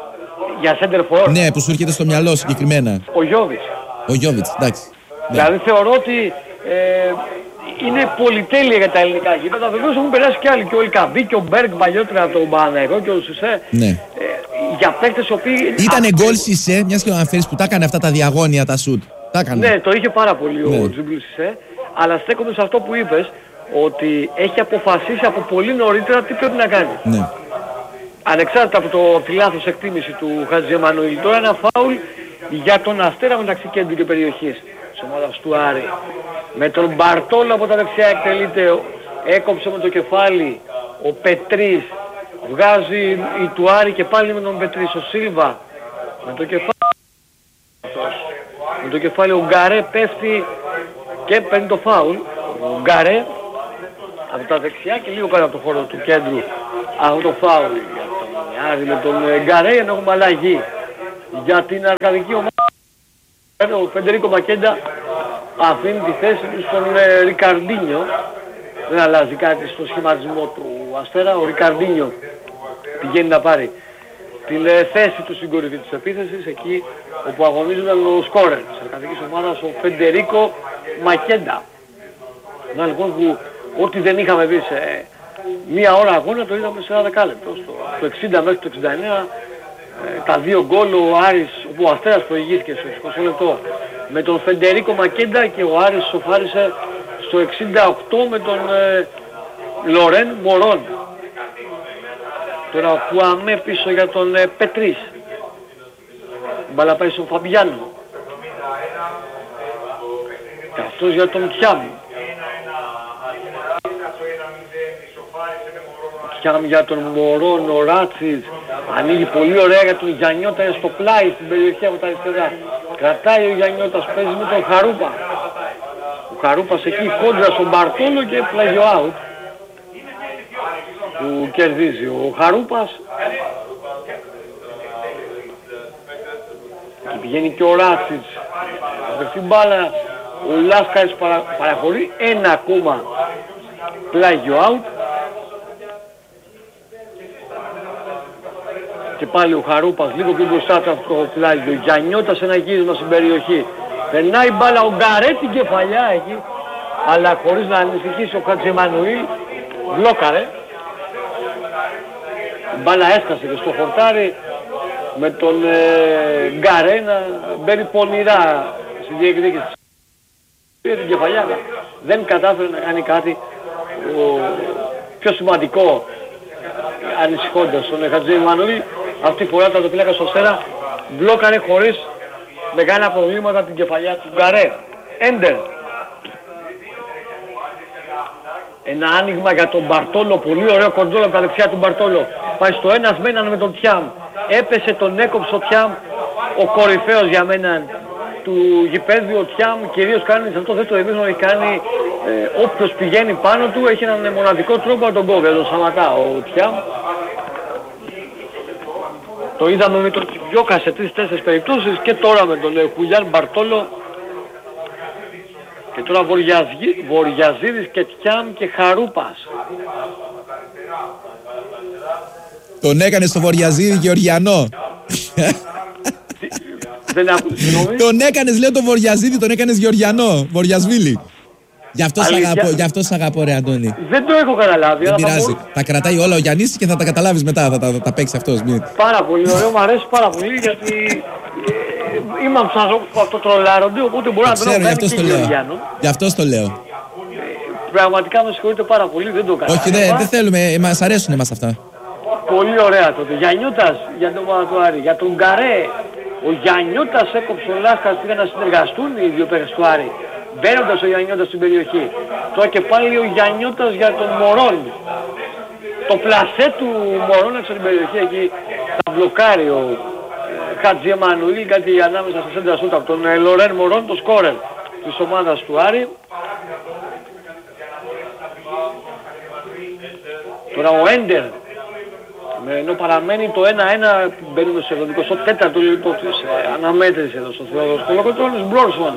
Για σεντερφόρ. Ναι, που σου έρχεται στο μυαλό συγκεκριμένα. Ο Γιώβιτς. Ο Γιώβιτς, εντάξει. Δηλαδή θεωρώ ότι ε, είναι πολυτέλεια για τα ελληνικά γήπεδα. Βεβαίως έχουν περάσει και άλλοι. Και ο Ελκαμπή και ο Μπέργκ παλιότερα από τον Παναγιώτο και ο Σισέ. Ναι. Ε, για παίκτες οι οποίοι... Ήτανε γκολ Σισέ, μιας και ο αναφέρεις που τα έκανε αυτά τα διαγώνια, τα σουτ. Τα έκανε. Ναι, το είχε πάρα πολύ ναι. ο Τζιμπλ Σισέ. Αλλά στέκομαι σε αυτό που είπες, ότι έχει αποφασίσει από πολύ νωρίτερα τι πρέπει να κάνει. Ναι. Ανεξάρτητα από το, τη λάθος εκτίμηση του Χατζη Εμμανουήλ. Τώρα ένα φάουλ για τον Αστέρα μεταξύ κέντρου και περιοχής της ομάδας του Άρη. Με τον Μπαρτόλο από τα δεξιά εκτελείται, έκοψε με το κεφάλι ο Πετρής, βγάζει η του Άρη και πάλι με τον Πετρής. Ο Σίλβα με το κεφάλι, με το κεφάλι ο Γκαρέ πέφτει και παίρνει το φάουλ. Ο Γκαρέ από τα δεξιά και λίγο κάτω από το χώρο του κέντρου αυτό το φάουλ για τον Άρη με τον Γκαρέ, ενώ έχουμε αλλαγή για την αρκαδική ομάδα. Ο Φεντερίκο Μακέντα αφήνει τη θέση του στον ε, Ρικαρντίνιο. Δεν αλλάζει κάτι στο σχηματισμό του Αστέρα. Ο Ρικαρντίνιο πηγαίνει να πάρει την ε, θέση του στην κορυφή της επίθεσης, εκεί όπου αγωνίζονταν ο σκόρερ της αρκαδικής ομάδας, ο Φεντερίκο Μακέντα. Να λοιπόν που ό,τι δεν είχαμε δει σε μία ώρα αγώνα το είδαμε σε ένα δεκάλεπτο. Στο, στο εξήντα μέχρι το εξήντα εννέα ε, τα δύο γκολ ο Άρης, όπου ο Αστέρας προηγήθηκε στο είκοσι λεπτό με τον Φεντερίκο Μακέντα και ο Άρης σοφάρισε στο εξήντα οκτώ με τον ε, Λορέν Μωρόν. Τώρα ο Κουαμέ πίσω για τον ε, Πετρής. Μπαλά πάει στον Φαμπιάνο. Και αυτός για τον Τιάμ. Τιάμ για τον Μωρόν, ο Ράτσις. Ανοίγει πολύ ωραία για τον Γιαννιώτα, είναι στο πλάι στην περιοχή από τα αριστερά. Κρατάει ο Γιαννιώτας, παίζει με τον Χαρούπα. Ο Χαρούπας εκεί κόντρα στον Μπαρτόλο και πλάγιο out που κερδίζει ο Χαρούπας. Και πηγαίνει και ο Ράτσιτς. Αυτή μπάλα ο Λάσκαρης παρα, παραχωρεί ένα ακόμα πλάγιο out. Και πάλι ο Χαρούπας λίγο πιο μπροστά από αυτό το πλάγιο. Γιαννιώτας ένα γύρισμα στην περιοχή. Περνάει μπάλα ο Γκαρέ την κεφαλιά εκεί. Αλλά χωρίς να ανησυχήσει ο Χατζη Εμμανουήλ. Μπλόκαρε. Η μπάλα έσκασε και στο χορτάρι. Με τον ε, Γκαρέ να μπαίνει πονηρά στη διεκδίκηση. Πήρε την κεφαλιά. Δεν κατάφερε να κάνει κάτι ο, πιο σημαντικό, ανησυχώντας τον Χατζη Εμμανουήλ. Αυτή τη φορά τα τοπιλάκα στο Αστέρα μπλόκαρε χωρίς μεγάλα προβλήματα την κεφαλιά του Γκαρέ. Έντερ. Ένα άνοιγμα για τον Μπαρτόλο, πολύ ωραίο κοντρόλ από τα δεξιά του Μπαρτόλο. Πάει στο ένας με έναν με τον Τιάμ. Έπεσε, τον έκοψε ο Τιάμ, ο κορυφαίος για μένα του γηπέδιου. Ο Τιάμ κυρίως κάνει σε αυτό το δεύτερο ημίχρονο, έχει κάνει ε, όποιος πηγαίνει πάνω του έχει έναν μοναδικό τρόπο να τον κόβει, να τον σταματά ο Τιάμ. Το είδαμε με τον Κιβιώκα σε τρεις-τέσσερις περιπτώσεις και τώρα με τον Χουλιάν Μπαρτόλο. Και τώρα Βοριαζίδης και Τιάμ και Χαρούπας. Τον έκανε στο Βοριαζίδη Γεωργιανό. Δεν άκουσες, συγγνώμη. Τον έκανες, λέω, τον Βοριαζίδη, τον έκανες Γεωργιανό, Βοριασβίλη. Γι' αυτό σ' αγαπώ, γι' αυτό σ' αγαπώ, ρε Αντώνη. Δεν το έχω καταλάβει. Δεν αλλά θα πειράζει. μπορώ- Τα κρατάει όλα ο Γιάννης και θα τα καταλάβεις μετά. Θα τα, θα τα παίξει αυτός. Μην- Πάρα πολύ ωραίο, μου αρέσει πάρα πολύ γιατί ε, είμαι από τους ανθρώπους που αυτό τρολάρονται, οπότε μπορώ να τον Ξέρω, γι' κάνω αυτό και το λέω. Γεωργιάνο. Γι' αυτό το λέω. Πραγματικά με συγχωρείτε πάρα πολύ, δεν το κάνω. Όχι, δεν δεν θέλουμε, ε, μας αρέσουν εμάς αυτά. Πολύ ωραία τότε. Γιαννιώτας για τον Μανατουάρη, για τον Γκαρέ. Ο Γιαννιώτας έκοψε ο Λάσκας, πήγαν να συνεργαστούν οι δύο παίκτες του Άρη. Μπαίνοντας ο Γιαννιώτας στην περιοχή. Τώρα και πάλι ο Γιαννιώτας για τον Μωρόν. Το πλασέ του Μωρόν έξω την περιοχή εκεί θα μπλοκάρει ο ε, Χατζη Εμμανουήλ, κάτι ανάμεσα στα σέντρα σούτ από τον ε, Λορέν Μωρόν, το σκόρερ της ομάδας του Άρη. Τώρα ο Έντερ, με, ενώ παραμένει το ένα ένα, μπαίνουμε στο εικοστό τέταρτο λεπτό της ε, αναμέτρησης εδώ στο Θεόδωρος Κολοκοτρώνης, Μπρόρσμαν.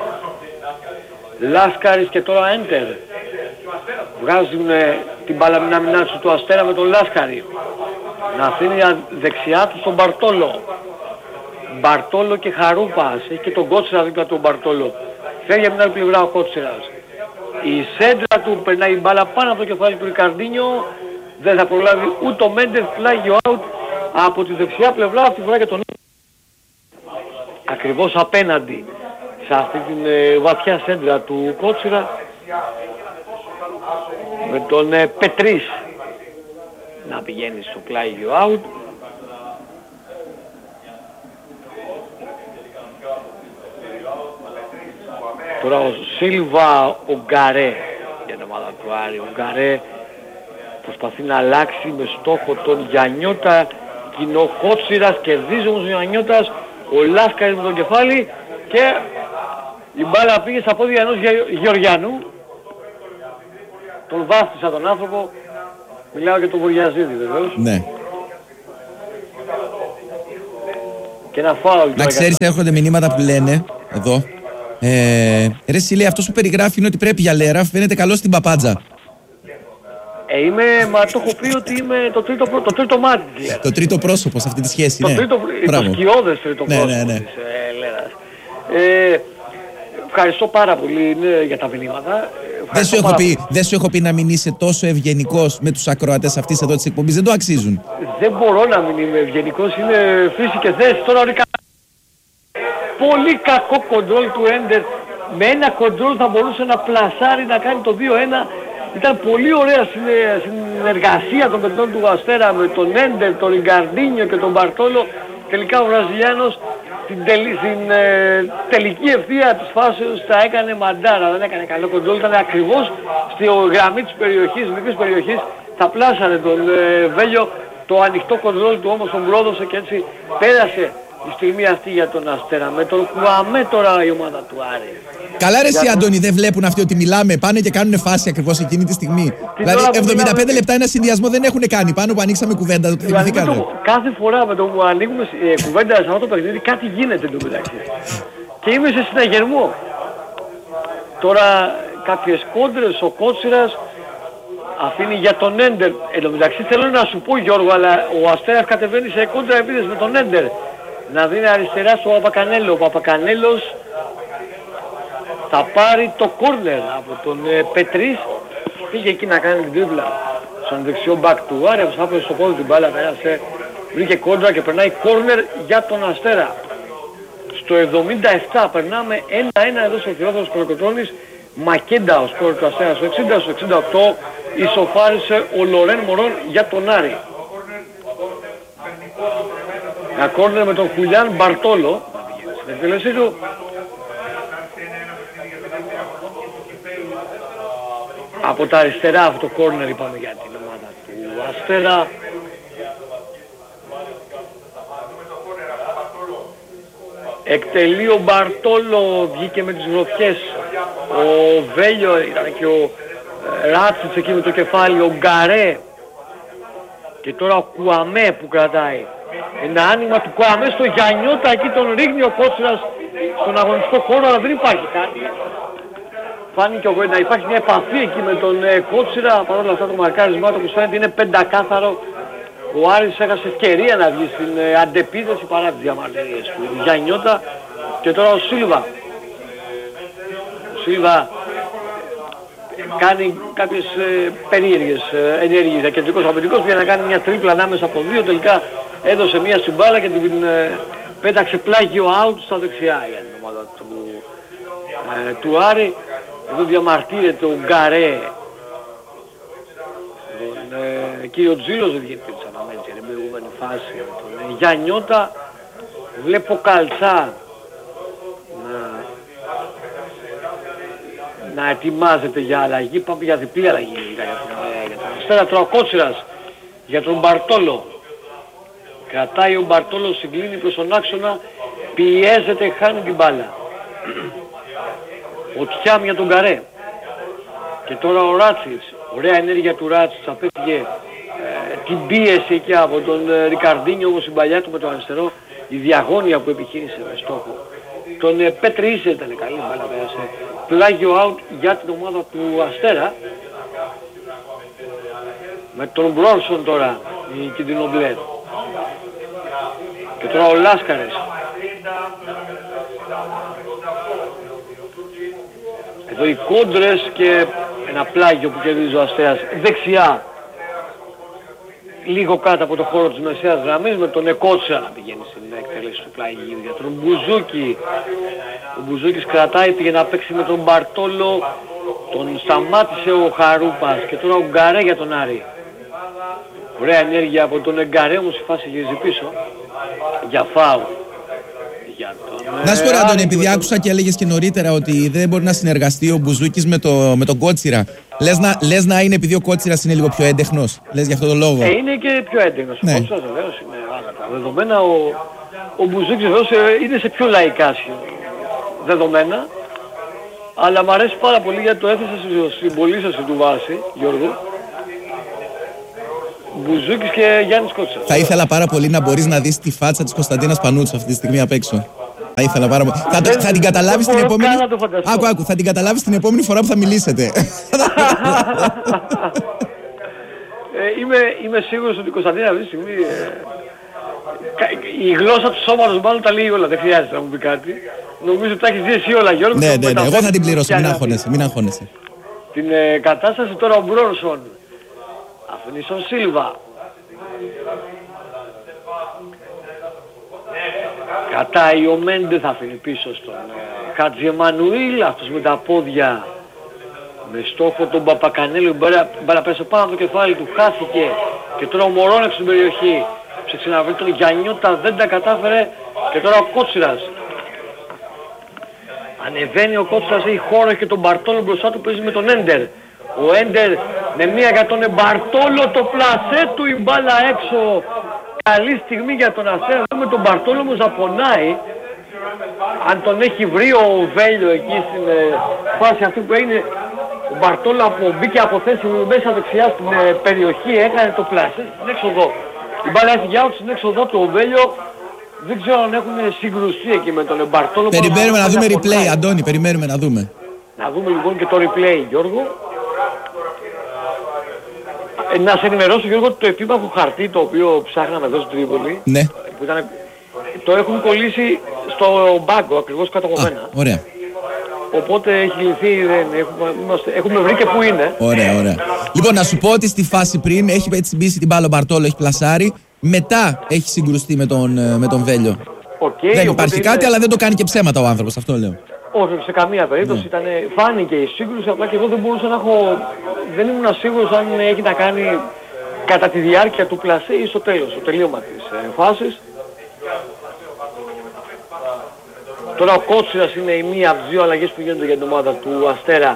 Λάσκαρης και τώρα Έντερ. Βγάζουν ε, την παλαμινάμινά του του Αστέρα με τον Λάσκαρη. Να αφήνει δεξιά του στον Μπαρτόλο. Μπαρτόλο και Χαρούπας. Έχει και τον Κότσιρα δίπλα του Μπαρτόλο. Φεύγει από την άλλη πλευρά ο Κότσιρας. Η σέντρα του περνάει η μπάλα πάνω από το κεφάλι του Ρικαρντίνιο. Δεν θα προλάβει ούτε ο Μέντες, πλάγιο out από τη δεξιά πλευρά, αυτή τη φορά και τον ακριβώς απέναντι σε αυτή την ε, βαθιά σέντρα του Κότσιρα με τον ε, Πετρίς να πηγαίνει στο πλάγιο out. Τώρα ο Σίλβα, ο Γκαρέ για την ομάδα του Άρη. Ο Γκαρέ προσπαθεί να αλλάξει με στόχο τον Γιαννιώτα. Κοινό Κότσιρας, κερδίζει όμως ο Γιαννιώτας. Ο Λάσκαρης με τον κεφάλι και η μπάλα πήγε στα πόδια ενός Γε- Γεωργιανού. Τον βάφτισα τον άνθρωπο. Μιλάω για τον Βοριαζίδη βεβαίως. Ναι. Και ένα φάουλ. Να ξέρεις, έρχονται μηνύματα που λένε εδώ. Ε, ρε Σιλή, αυτός που περιγράφει είναι ότι πρέπει για Λέρα, φαίνεται καλό στην παπάντζα. Ε, είμαι, μα το έχω πει ότι είμαι το τρίτο, πρω- το τρίτο μάτι της Λέρας. Το τρίτο πρόσωπο σε αυτή τη σχέση, Το ναι. τρίτο, Μπράβο. το σκιώδες τρίτο Ναι, πρόσωπο ναι, ναι. της ε, Λέρας. Ε, ευχαριστώ πάρα πολύ ναι, για τα μηνύματα. Ε, Δεν σου, ευχαριστώ έχω πάρα πει, δεν σου έχω πει να μην είσαι τόσο ευγενικός με τους ακροατές αυτής εδώ της εκπομπής. Δεν το αξίζουν. πολύ. Δεν μπορώ να μην είμαι ευγενικός, είναι φύση και θέση. Τώρα ο Ρικα... Πολύ κακό κοντρόλ του Έντερ. Με ένα κοντρόλ θα μπορούσε να πλασάρει, να κάνει το δύο ένα. Ήταν πολύ ωραία συνε- συνεργασία των παιδιών του Αστέρα με τον Έντερ, τον Ριγκαρντίνιο και τον Μπαρτόλο. Τελικά ο Βραζιλιάνος στην, τελ- στην ε, τελική ευθεία της φάσεως τα έκανε μαντάρα. Δεν έκανε καλό κοντρόλ, ήταν ακριβώς στη γραμμή της περιοχής, μικρής περιοχής. Θα πλάσαρε τον ε, Βέλιο, το ανοιχτό κοντρόλ του όμως τον πρόδωσε και έτσι πέρασε η στιγμή αυτή για τον Αστέρα. Με τον Κουαμέ τώρα η ομάδα του Άρη. Καλά ρε εσύ Για- Αντώνη, δεν βλέπουν αυτοί ότι μιλάμε, πάνε και κάνουν φάση ακριβώς εκείνη τη στιγμή. Δηλαδή ώρα που εβδομήντα πέντε μιλάμε- λεπτά ένα συνδυασμό δεν έχουν κάνει, πάνω που ανοίξαμε κουβέντα, το Δηλαδή με θυμηθήκανε. το, κάθε φορά με το που ανοίγουμε ε, κουβέντα σε αυτό το παιχνίδι κάτι γίνεται εντωμεταξύ. Και είμαι σε συναγερμό. Τώρα κάποιες κόντρες, ο Κότσιρας αφήνει για τον Έντερ. Εν τω μεταξύ θέλω να σου πω Γιώργο, αλλά ο Αστέρας κατεβαίνει σε κόντρα επίθεση με τον Έντερ. Να δίνει αριστερά στο Παπακανέλο. Ο Παπακανέλος θα πάρει το κόρνερ από τον ε, Πετρίς. Πήγε εκεί να κάνει την τρίβλα στον δεξιό μπακ του Άρη, όπως άπλωσε στο πόδι την μπάλα, πέρασε, βρήκε κόντρα και περνάει κόρνερ για τον Αστέρα. Στο εβδομήντα επτά περνάμε ένα ένα εδώ στο Θεόδωρος Κολοκοτρώνης. Μακέντα ο σκόρ του Αστέρα στο εξήντα, στο εξήντα οκτώ ισοφάρισε ο Λορέν Μωρόν για τον Άρη. Ένα κόρνερ με τον Χουλιάν Μπαρτόλο στην εκτέλεσή του. Από τα αριστερά αυτό το κόρνερ είπαμε για την ομάδα του Αστέρα. Εκτελεί ο Μπαρτόλο, βγήκε με τις γροθιές. Ο Βέλιο ήταν και ο ε, Ράτσιτς εκεί με το κεφάλι, ο Γκαρέ. Και τώρα ο Κουαμέ που κρατάει. Ένα άνοιγμα του Κουαμέ στο Γιαννιώτα, εκεί τον ρίχνει ο Κότσιρας στον αγωνιστικό χώρο, αλλά δεν υπάρχει κάτι. Φάνηκε να υπάρχει μια επαφή εκεί με τον ε, Κότσιρα, παρόλα αυτά το μαρκάρισμά του που φαίνεται είναι πεντακάθαρο ο Άρης έχασε ευκαιρία να βγει στην ε, αντεπίθεση παρά τις διαμαρτυρίες του Γιαννιώτα. Και τώρα ο Σίλβα. Ο Σίλβα κάνει κάποιες ε, περίεργες ε, ενέργειες, κεντρικός αμυντικός, για να κάνει μια τρίπλα ανάμεσα από δύο, τελικά έδωσε μια στην μπάλα και την ε, πέταξε πλάγιο out στα δεξιά για την ομάδα του, ε, του Άρη. Εδώ διαμαρτύρεται ο Γκαρέ, τον ε, κύριο Τζίλος, δεν διεπίτησα να μένει στην προηγούμενη φάση, τον ε, Γιαννιώτα. Βλέπω Καλτσά να, να ετοιμάζεται για αλλαγή. Πάμε για διπλή αλλαγή για τον, για τον Αστέρα. Τώρα ο Κότσιρας για τον Μπαρτόλο. Κρατάει ο Μπαρτόλο, συγκλίνει προς τον άξονα, πιέζεται, χάνει την μπάλα. Ο Τιάμ για τον Γκαρέ. Και τώρα ο Ράτσιτς. Ωραία ενέργεια του Ράτσιτς. Απέφυγε ε, την πίεση εκεί από τον ε, Ρικαρντίνιο, όπως η παλιά του με τον αριστερό. Η διαγώνια που επιχείρησε με στόχο. Τον ε, Πέτρη ήταν καλή μπάλα, πέρασε. Πλάγιο out για την ομάδα του Αστέρα. Με τον Μπρόνσον τώρα η κινδυνομπλέ. Και τώρα ο Λάσκαρες. Εδώ οι κόντρες και ένα πλάγιο που κερδίζει ο Αστέρας δεξιά. Λίγο κάτω από το χώρο της μεσαίας γραμμής, με τον Εκότσα να πηγαίνει στην εκτέλεση του πλάγιου. Για τον Μπουζούκι. Ο Μπουζούκης κρατάει, πήγε να παίξει με τον Μπαρτόλο. Τον σταμάτησε ο Χαρούπας. Και τώρα ο Γκαρέ για τον Άρη. Ωραία ενέργεια από τον Γκαρέ, όμως η φάση γυρίζει πίσω. Για φάουλ. Για τον... Να σου πω, Αντώνη, επειδή άκουσα και έλεγες και νωρίτερα ότι δεν μπορεί να συνεργαστεί ο Μπουζούκης με, το, με τον Κότσιρα. Λες να, λες να είναι επειδή ο Κότσιρας είναι λίγο πιο έντεχνος. Λες για αυτό το λόγο. Ε, είναι και πιο έντεχνος. Ναι. Ο Κότσιρας βεβαίως είναι άγατα. Δεδομένα ο, ο Μπουζούκης βεβαίως είναι σε πιο λαϊκά δεδομένα. Αλλά μου αρέσει πάρα πολύ γιατί το έθεσα στην πολύσαση του βάση, Γιώργο. Μπουζούκης και Γιάννης Κότσιρας. Θα ήθελα πάρα πολύ να μπορείς να δεις τη φάτσα της Κωνσταντίνας Πανούτσου αυτή τη στιγμή απ' έξω. Θα ήθελα πάρα πολύ. Θα, θα την καταλάβεις την επόμενη. Άκου, άκου, θα την καταλάβεις την επόμενη φορά που θα μιλήσετε. ε, είμαι, είμαι σίγουρος ότι η Κωνσταντίνα αυτή τη στιγμή ε, η γλώσσα του σώματος μάλλον τα λέει όλα. Δεν χρειάζεται να μου πει κάτι. Νομίζω ότι τα έχεις δει εσύ όλα, Γιώργο. Ναι, ναι, ναι. Εγώ θα την πληρώσω. Μην αγχώνεσαι. Μην αγχώνεσαι. Την ε, κατάσταση τώρα ο Μπρόνσον. Αφήνει στον Σίλβα. Κατάει ο Μέντε, θα αφήνει πίσω στον ε, Χατζη Εμμανουήλ. Αυτός με τα πόδια με στόχο τον Παπακανέλο. Μπάλα πέσε πάνω από το κεφάλι του, χάθηκε. Και τώρα ο Μωρόνεξ στην περιοχή. Ψήξε να βρει τον Γιαννιώτα, δεν τα κατάφερε. Και τώρα ο Κότσιρας. Ανεβαίνει ο Κότσιρας, έχει χώρο και τον Μπαρτόλο μπροστά του, παίζει με τον Έντερ. Ο Έντερ με μία για τον Μπαρτόλο, το πλασέ του, η μπάλα έξω. Καλή στιγμή για τον Αστέρα. Με τον Μπαρτόλο όμως να πονάει. Αν τον έχει βρει ο Βέλιο εκεί στην ε, φάση αυτή που έγινε, ο Μπαρτόλο από, μπήκε από θέση μέσα δεξιά στην ε, περιοχή, έκανε το πλασέ στην έξοδο. Η μπάλα έφυγε out στην έξοδο του, ο Βέλιο. Δεν ξέρω αν έχουν συγκρουστεί εκεί με τον Μπαρτόλο. Περιμένουμε να δούμε replay, Αντώνη, περιμένουμε να δούμε. Να δούμε λοιπόν και το replay, Γιώργο. Ε, να σε ενημερώσω, Γιώργο, ότι το επίμαχο χαρτί το οποίο ψάχναμε εδώ στην Τρίπολη, ναι, που ήταν, το έχουν κολλήσει στο μπάγκο, ακριβώς κάτω από μένα. Ωραία. Οπότε έχει λυθεί, δεν, έχουμε, είμαστε, έχουμε βρει και πού είναι. Ωραία, ωραία. Λοιπόν, να σου πω ότι στη φάση πριν έχει έτσι μπήσει την μπάλα ο Μπαρτόλο, έχει πλασάρει. Μετά έχει συγκρουστεί με τον, με τον Βέλιο. Okay, δεν υπάρχει είναι... κάτι, αλλά δεν το κάνει και ψέματα ο άνθρωπος, αυτό λέω. Όχι, σε καμία περίπτωση. Ναι. Ήτανε, φάνηκε η σύγκρουση, απλά και εγώ δεν μπορούσα να έχω... Δεν ήμουν σίγουρος αν έχει να κάνει κατά τη διάρκεια του πλασέ ή στο τέλος, στο τελείωμα της ε, φάσης. Τώρα ο Κότσιρας είναι η μία από τις δύο αλλαγές που γίνονται για την ομάδα του Αστέρα.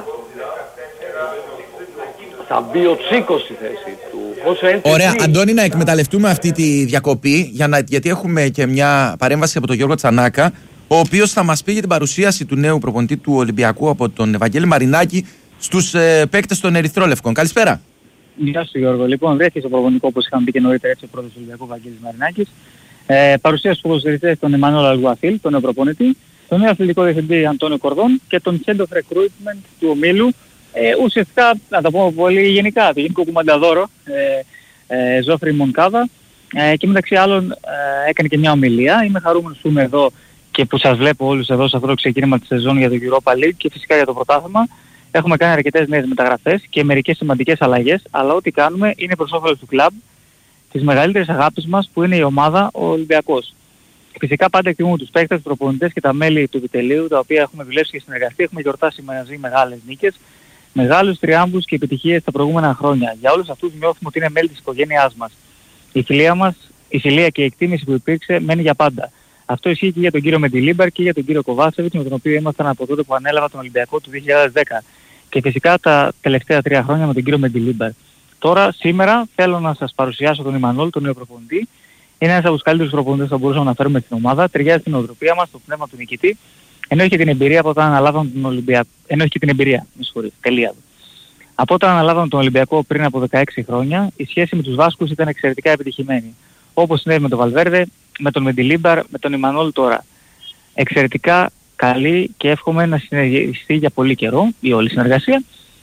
Θα μπει ο Τσίκος στη θέση του. Ωραία, Αντώνη, να εκμεταλλευτούμε αυτή τη διακοπή για να, γιατί έχουμε και μια παρέμβαση από τον Γιώργο Τσανάκα, ο οποίος θα μας πει για την παρουσίαση του νέου προπονητή του Ολυμπιακού από τον Ευαγγέλη Μαρινάκη στους ε, παίκτες των Ερυθρόλευκων. Καλησπέρα. Γεια σου, Γιώργο. Λοιπόν, βρέθηκε στο προπονητικό, όπως είχαμε πει και νωρίτερα, έτσι ο πρόεδρος του Ολυμπιακού Ευαγγέλης Μαρινάκης. Ε, παρουσίαση στους ποδοσφαιριστές τον Εμμανουέλ Αλγουαθίλ, τον νέο προπονητή, τον νέο αθλητικό διευθυντή Αντώνιο Κορδόν και τον Head of Recruitment του ομίλου. Ε, ουσιαστικά, να τα πούμε πολύ γενικά, το γενικό κουμανταδόρο, ε, ε, Ζόφρι Μονκάδα. Ε, και μεταξύ άλλων ε, έκανε και μια ομιλία. Είμαι χαρούμενος που είμαι εδώ και που σας βλέπω όλους εδώ σε αυτό το ξεκίνημα της σεζόν για το Europa League και φυσικά για το πρωτάθλημα. Έχουμε κάνει αρκετές νέες μεταγραφές και μερικές σημαντικές αλλαγές, αλλά ό,τι κάνουμε είναι προς όφελος του κλαμπ, της μεγαλύτερης αγάπης μας που είναι η ομάδα, ο Ολυμπιακός. Φυσικά πάντα εκτιμούμε τους παίκτες, τους προπονητές και τα μέλη του επιτελείου, τα οποία έχουμε δουλέψει και συνεργαστεί, έχουμε γιορτάσει μαζί μεγάλες νίκες, μεγάλους τριάμβους και επιτυχίες τα προηγούμενα χρόνια. Για όλους αυτούς νιώθουμε ότι είναι μέλη της οικογένειάς μας. Η φιλία μας, η φιλία και η εκτίμηση που υπήρξε μένει για πάντα. Αυτό ισχύει και για τον κύριο Μεντιλίμπαρ και για τον κύριο Κοβάσεβιτς, με τον οποίο ήμασταν από τότε που ανέλαβα τον Ολυμπιακό του δύο χιλιάδες δέκα. Και φυσικά τα τελευταία τρία χρόνια με τον κύριο Μεντιλίμπαρ. Τώρα, σήμερα, θέλω να σας παρουσιάσω τον Ιμανόλ, τον νέο προπονητή. Είναι ένας από τους καλύτερους προπονητές που θα μπορούσαμε να φέρουμε στην ομάδα. Ταιριάζει στην νοοτροπία μας, το πνεύμα του νικητή. Ενώ έχει την εμπειρία από όταν αναλάβαμε τον Ολυμπιακό. Ενώ έχει και την εμπειρία, με συγχωρείτε, τελεία. Από όταν αναλάβαμε τον Ολυμπιακό πριν από δεκαέξι χρόνια, η σχέση με τους Βάσκους ήταν εξαιρετικά επιτυχημένη. Όπως συνέβη με τον Βαλβέρδε, με τον Μεντιλίμπαρ, με τον Ιμανόλ τώρα. Εξαιρετικά καλή και εύχομαι να συνεργαστεί για πολύ καιρό η όλη συνεργασία.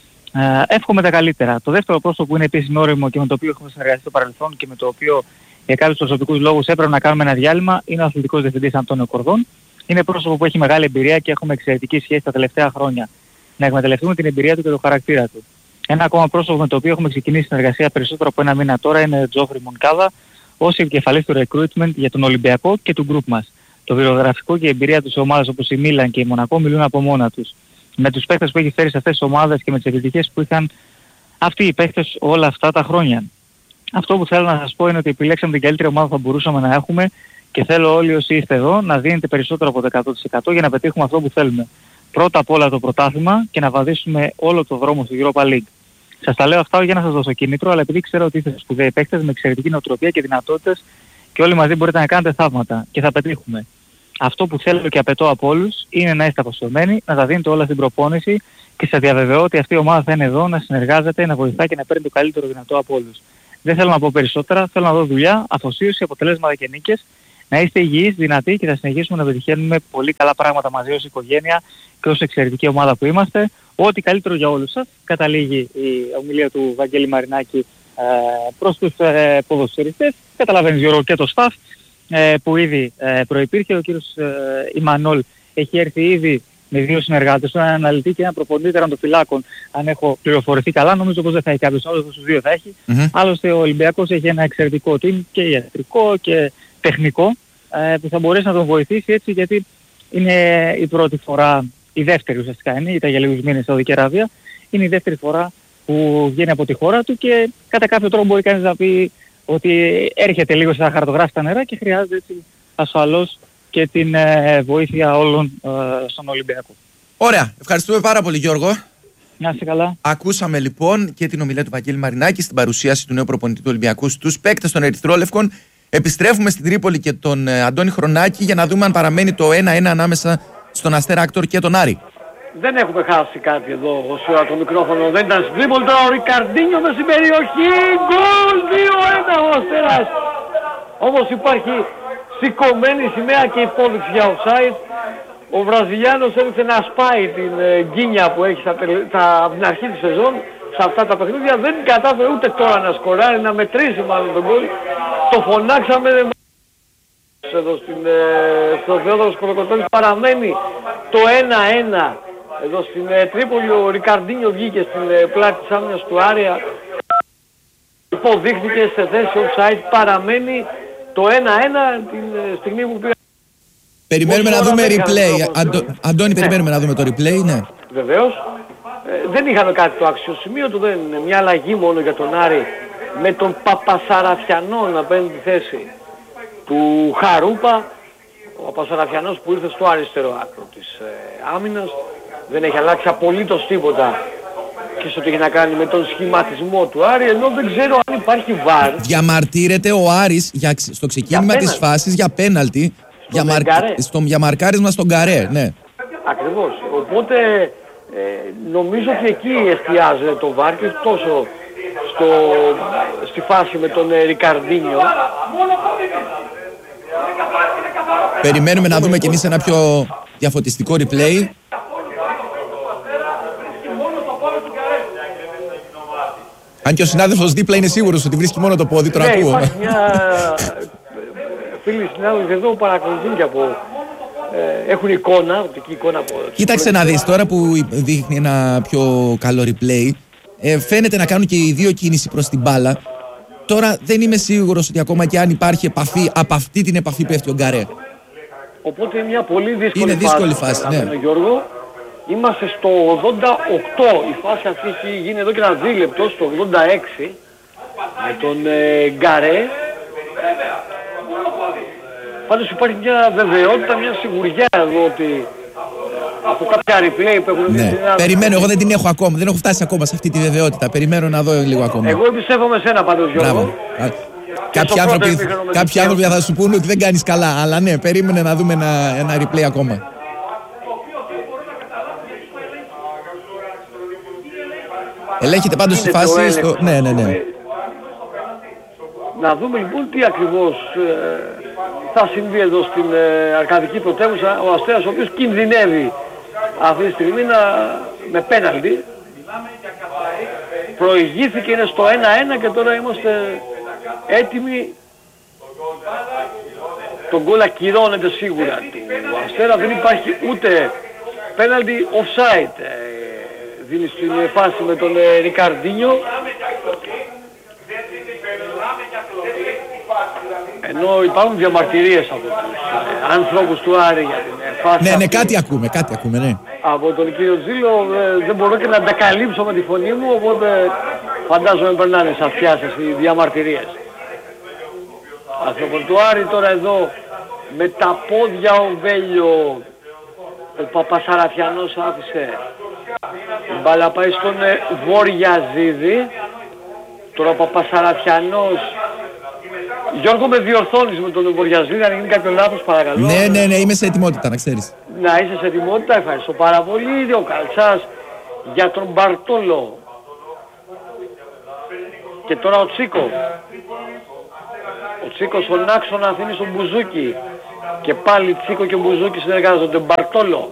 Ε, εύχομαι τα καλύτερα. Το δεύτερο πρόσωπο που είναι επίσης όριμο και με το οποίο έχουμε συνεργαστεί στο παρελθόν και με το οποίο για κάποιους προσωπικούς λόγους έπρεπε να κάνουμε ένα διάλειμμα είναι ο αθλητικός διευθυντής Αντώνιο Κορδόν. Είναι πρόσωπο που έχει μεγάλη εμπειρία και έχουμε εξαιρετική σχέση τα τελευταία χρόνια. Να εκμεταλλευτούμε την εμπειρία του και το χαρακτήρα του. Ένα ακόμα πρόσωπο με το οποίο έχουμε ξεκινήσει συνεργασία περισσότερο από ένα μήνα τώρα είναι ο Τζόφρι Μονκάδα, ως επικεφαλής του recruitment για τον Ολυμπιακό και του group μας. Το βιογραφικό και η εμπειρία του σε ομάδες όπως η Μίλαν και η Μονακό μιλούν από μόνα τους. Με τους παίκτες που έχει φέρει σε αυτές τις ομάδες και με τις επιτυχίες που είχαν αυτοί οι παίκτες όλα αυτά τα χρόνια. Αυτό που θέλω να σας πω είναι ότι επιλέξαμε την καλύτερη ομάδα που θα μπορούσαμε να έχουμε και θέλω όλοι όσοι είστε εδώ να δίνετε περισσότερο από το εκατό τοις εκατό για να πετύχουμε αυτό που θέλουμε. Πρώτα απ' όλα το πρωτάθλημα και να βαδίσουμε όλο το δρόμο στη Europa League. Σας τα λέω αυτά για να σας δώσω κίνητρο, αλλά επειδή ξέρω ότι είστε σπουδαίοι παίκτες με εξαιρετική νοοτροπία και δυνατότητες και όλοι μαζί μπορείτε να κάνετε θαύματα και θα πετύχουμε. Αυτό που θέλω και απαιτώ από όλους είναι να είστε αποσιωμένοι, να τα δίνετε όλα στην προπόνηση και σας διαβεβαιώ ότι αυτή η ομάδα θα είναι εδώ να συνεργάζεται, να βοηθά και να παίρνει το καλύτερο δυνατό από όλους. Δεν θέλω να πω περισσότερα, θέλω να δω δουλειά, αφοσίωση, αποτελέσματα και νίκες. Να είστε υγιείς, δυνατοί και θα συνεχίσουμε να πετυχαίνουμε πολύ καλά πράγματα μαζί ως οικογένεια και ως εξαιρετική ομάδα που είμαστε. Ό,τι καλύτερο για όλους σας. Καταλήγει η ομιλία του Βαγγέλη Μαρινάκη ε, προς τους ε, ποδοσφαιριστές. Καταλαβαίνεις Γιώργο και το staff ε, που ήδη ε, προϋπήρχε. Ο κύριος ε, Ιμανόλ έχει έρθει ήδη με δύο συνεργάτες, έναν αναλυτή και έναν προπονητή τερματοφυλάκων. Αν έχω πληροφορηθεί καλά, νομίζω πως δεν θα έχει κάποιος άλλος, τους δύο θα έχει. Mm-hmm. Άλλωστε ο Ολυμπιακός έχει ένα εξαιρετικό team και ιατρικό και τεχνικό ε, που θα μπορέσει να τον βοηθήσει έτσι, γιατί είναι η πρώτη φορά, η δεύτερη ουσιαστικά είναι, ήταν για λίγους μήνες στη Σαουδική Αραβία, είναι η δεύτερη φορά που βγαίνει από τη χώρα του και κατά κάποιο τρόπο μπορεί κανείς να πει ότι έρχεται λίγο στα χαρτογράφητα νερά και χρειάζεται έτσι ασφαλώς και την ε, βοήθεια όλων ε, στον Ολυμπιακό. Ωραία. Ευχαριστούμε πάρα πολύ Γιώργο. Να είστε καλά. Ακούσαμε λοιπόν και την ομιλία του Βαγγέλη Μαρινάκη στην παρουσίαση του νέου προπονητή του Ολυμπιακού στους παίκτες των Ερυθρόλευκων. Επιστρέφουμε στην Τρίπολη και τον ε, Αντώνη Χρονάκη για να δούμε αν παραμένει το ένα ένα ανάμεσα στον Αστέρα Άκτορ και τον Άρη. Δεν έχουμε χάσει κάτι εδώ όσο ώρα το μικρόφωνο δεν ήταν στην Τρίπολη. Τώρα ο Ρικαρντίνιο μες στην περιοχή. Γκολ δύο ένα ο Αστέρας. Όμως υπάρχει σηκωμένη σημαία και υπόδειξη για offside. Ο Βραζιλιάνος έλειξε να σπάει την ε, γκίνια που έχει στα, στα, από την αρχή της σεζόν σε αυτά τα παιχνίδια. Δεν κατάφερε ούτε τώρα να σκοράρει, να μετρήσει μάλλον τον γκολ. Το φωνάξαμε εδώ στην, ε, στο Θεόδωρος Κολοκοτώνης. Παραμένει το ένα ένα εδώ στην ε, Τρίπολη. Ο Ρικαρντίνιο βγήκε στην ε, πλάτη της άμυνας του Άρια. Υποδείχθηκε σε θέση offside. Παραμένει το ένα ένα την ε, στιγμή που πήγα. Περιμένουμε να δούμε replay. Αντω... Αντώνη, ναι. Περιμένουμε να δούμε το replay, ναι. Βεβαίως. Ε, δεν είχαμε κάτι το αξιοσημείωτο, δεν είναι μια αλλαγή μόνο για τον Άρη με τον Παπασαραφιανό να παίρνει τη θέση του Χαρούπα. Ο Παπασαραφιανός που ήρθε στο αριστερό άκρο της ε, άμυνας. Δεν έχει αλλάξει απολύτως τίποτα και στο τι έχει να κάνει με τον σχηματισμό του Άρη, ενώ δεν ξέρω αν υπάρχει βάρ. Διαμαρτύρεται ο Άρης για, στο ξεκίνημα της φάσης για πέναλτι. Για, μαρ... στο... για μαρκάρισμα στον Καρέ, ναι. Ακριβώς. Οπότε ε, νομίζω ότι εκεί εστιάζεται το βάρ και τόσο στο... στη φάση με τον ε, Ρικαρντίνιο. Περιμένουμε να δούμε κι εμείς ένα πιο διαφωτιστικό replay. Αν και ο συνάδελφος δίπλα είναι σίγουρος ότι βρίσκει μόνο το πόδι, το Ναι, ακούω. υπάρχει μια φίλοι συνάδελφοι εδώ που παρακολουθούν και από... Ε, έχουν εικόνα, οπτική εικόνα από... Κοίταξε να δεις, τώρα που δείχνει ένα πιο καλό replay, ε, φαίνεται να κάνουν και οι δύο κίνηση προς την μπάλα. Τώρα δεν είμαι σίγουρος ότι ακόμα και αν υπάρχει επαφή, από αυτή την επαφή πέφτει ο Γκαρέ. Οπότε είναι μια πολύ δύσκολη, είναι δύσκολη φάση, φάση, ναι. Γιώργο. Είμαστε στο ογδόντα οκτώ. Η φάση αυτή έχει γίνει εδώ και ένα δίλεπτο, στο ογδόντα έξι, με τον ε, Γκαρέ. Πάντως υπάρχει μια βεβαιότητα, μια σιγουριά εδώ ότι από κάποια replay που έχουν δει. Ναι. Ένα... Περιμένω, εγώ δεν την έχω ακόμα, δεν έχω φτάσει ακόμα σε αυτή τη βεβαιότητα. Περιμένω να δω λίγο ακόμα. Εγώ εμπιστεύομαι σένα πάντως, Γιώργο. Κάποιοι άνθρωποι, κάποιοι άνθρωποι θα σου πούνε ότι δεν κάνεις καλά, αλλά ναι, περίμενε να δούμε ένα, ένα replay ακόμα. Ελέγχεται πάντως τη φάση στο... Ναι, ναι, ναι. Να δούμε λοιπόν τι ακριβώς ε, θα συμβεί εδώ στην ε, Αρκαδική Πρωτεύουσα. Ο Αστέρας, ο οποίος κινδυνεύει αυτή τη στιγμή να, με πέναλτι. Προηγήθηκε, είναι στο ένα ένα και τώρα είμαστε έτοιμοι. Το γκολ ακυρώνεται σίγουρα του Αστέρα. Δεν υπάρχει ούτε πέναλτι, offside ε, δίνει στην φάση με τον ε, Ρικαρντίνιο. Ενώ υπάρχουν διαμαρτυρίες από τους ε, ανθρώπους του Άρη για την ε, φάση. Ναι, ναι, αυτή. κάτι ακούμε, κάτι ακούμε, ναι. Από τον κύριο Τζίλο ε, δεν μπορώ και να τα καλύψω με τη φωνή μου, οπότε φαντάζομαι περνάνε στις αυτιά σας οι διαμαρτυρίες. Άνθρωπο του Άρη τώρα εδώ με τα πόδια ο Βέλιο, ο Παπασαραφιανός άφησε. Η μπάλα πάει στον ε, Βοριαζίδη. Τώρα ο Παπασαραφιανός. Γιώργο, με διορθώνεις με τον Βοριαζίδη, αν γίνει κάποιο λάθος παρακαλώ. Ναι, ναι, ναι, είμαι σε ετοιμότητα, να ξέρεις. Να είσαι σε ετοιμότητα, ευχαριστώ πάρα πολύ. Ο Καλτσάς για τον Μπαρτόλο. Και τώρα ο Τσίκο. Ο Τσίκος στον άξονα αφήνει στον Μπουζούκι. Και πάλι Τσίκο και Μπουζούκι συνεργάζονται. Μπαρτόλο.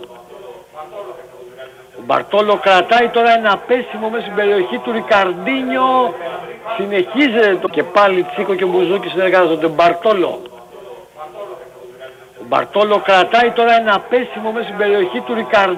Ο Μπαρτόλο κρατάει τώρα ένα πέσιμο μέσα στην περιοχή του Ρικαρντίνιο. Συνεχίζεται το... Και πάλι Τσίκο και Μπουζούκι συνεργάζονται. Μπαρτόλο. Ο Μπαρτόλο κρατάει τώρα ένα πέσιμο μέσα στην περιοχή του Ρικαρντίνιο.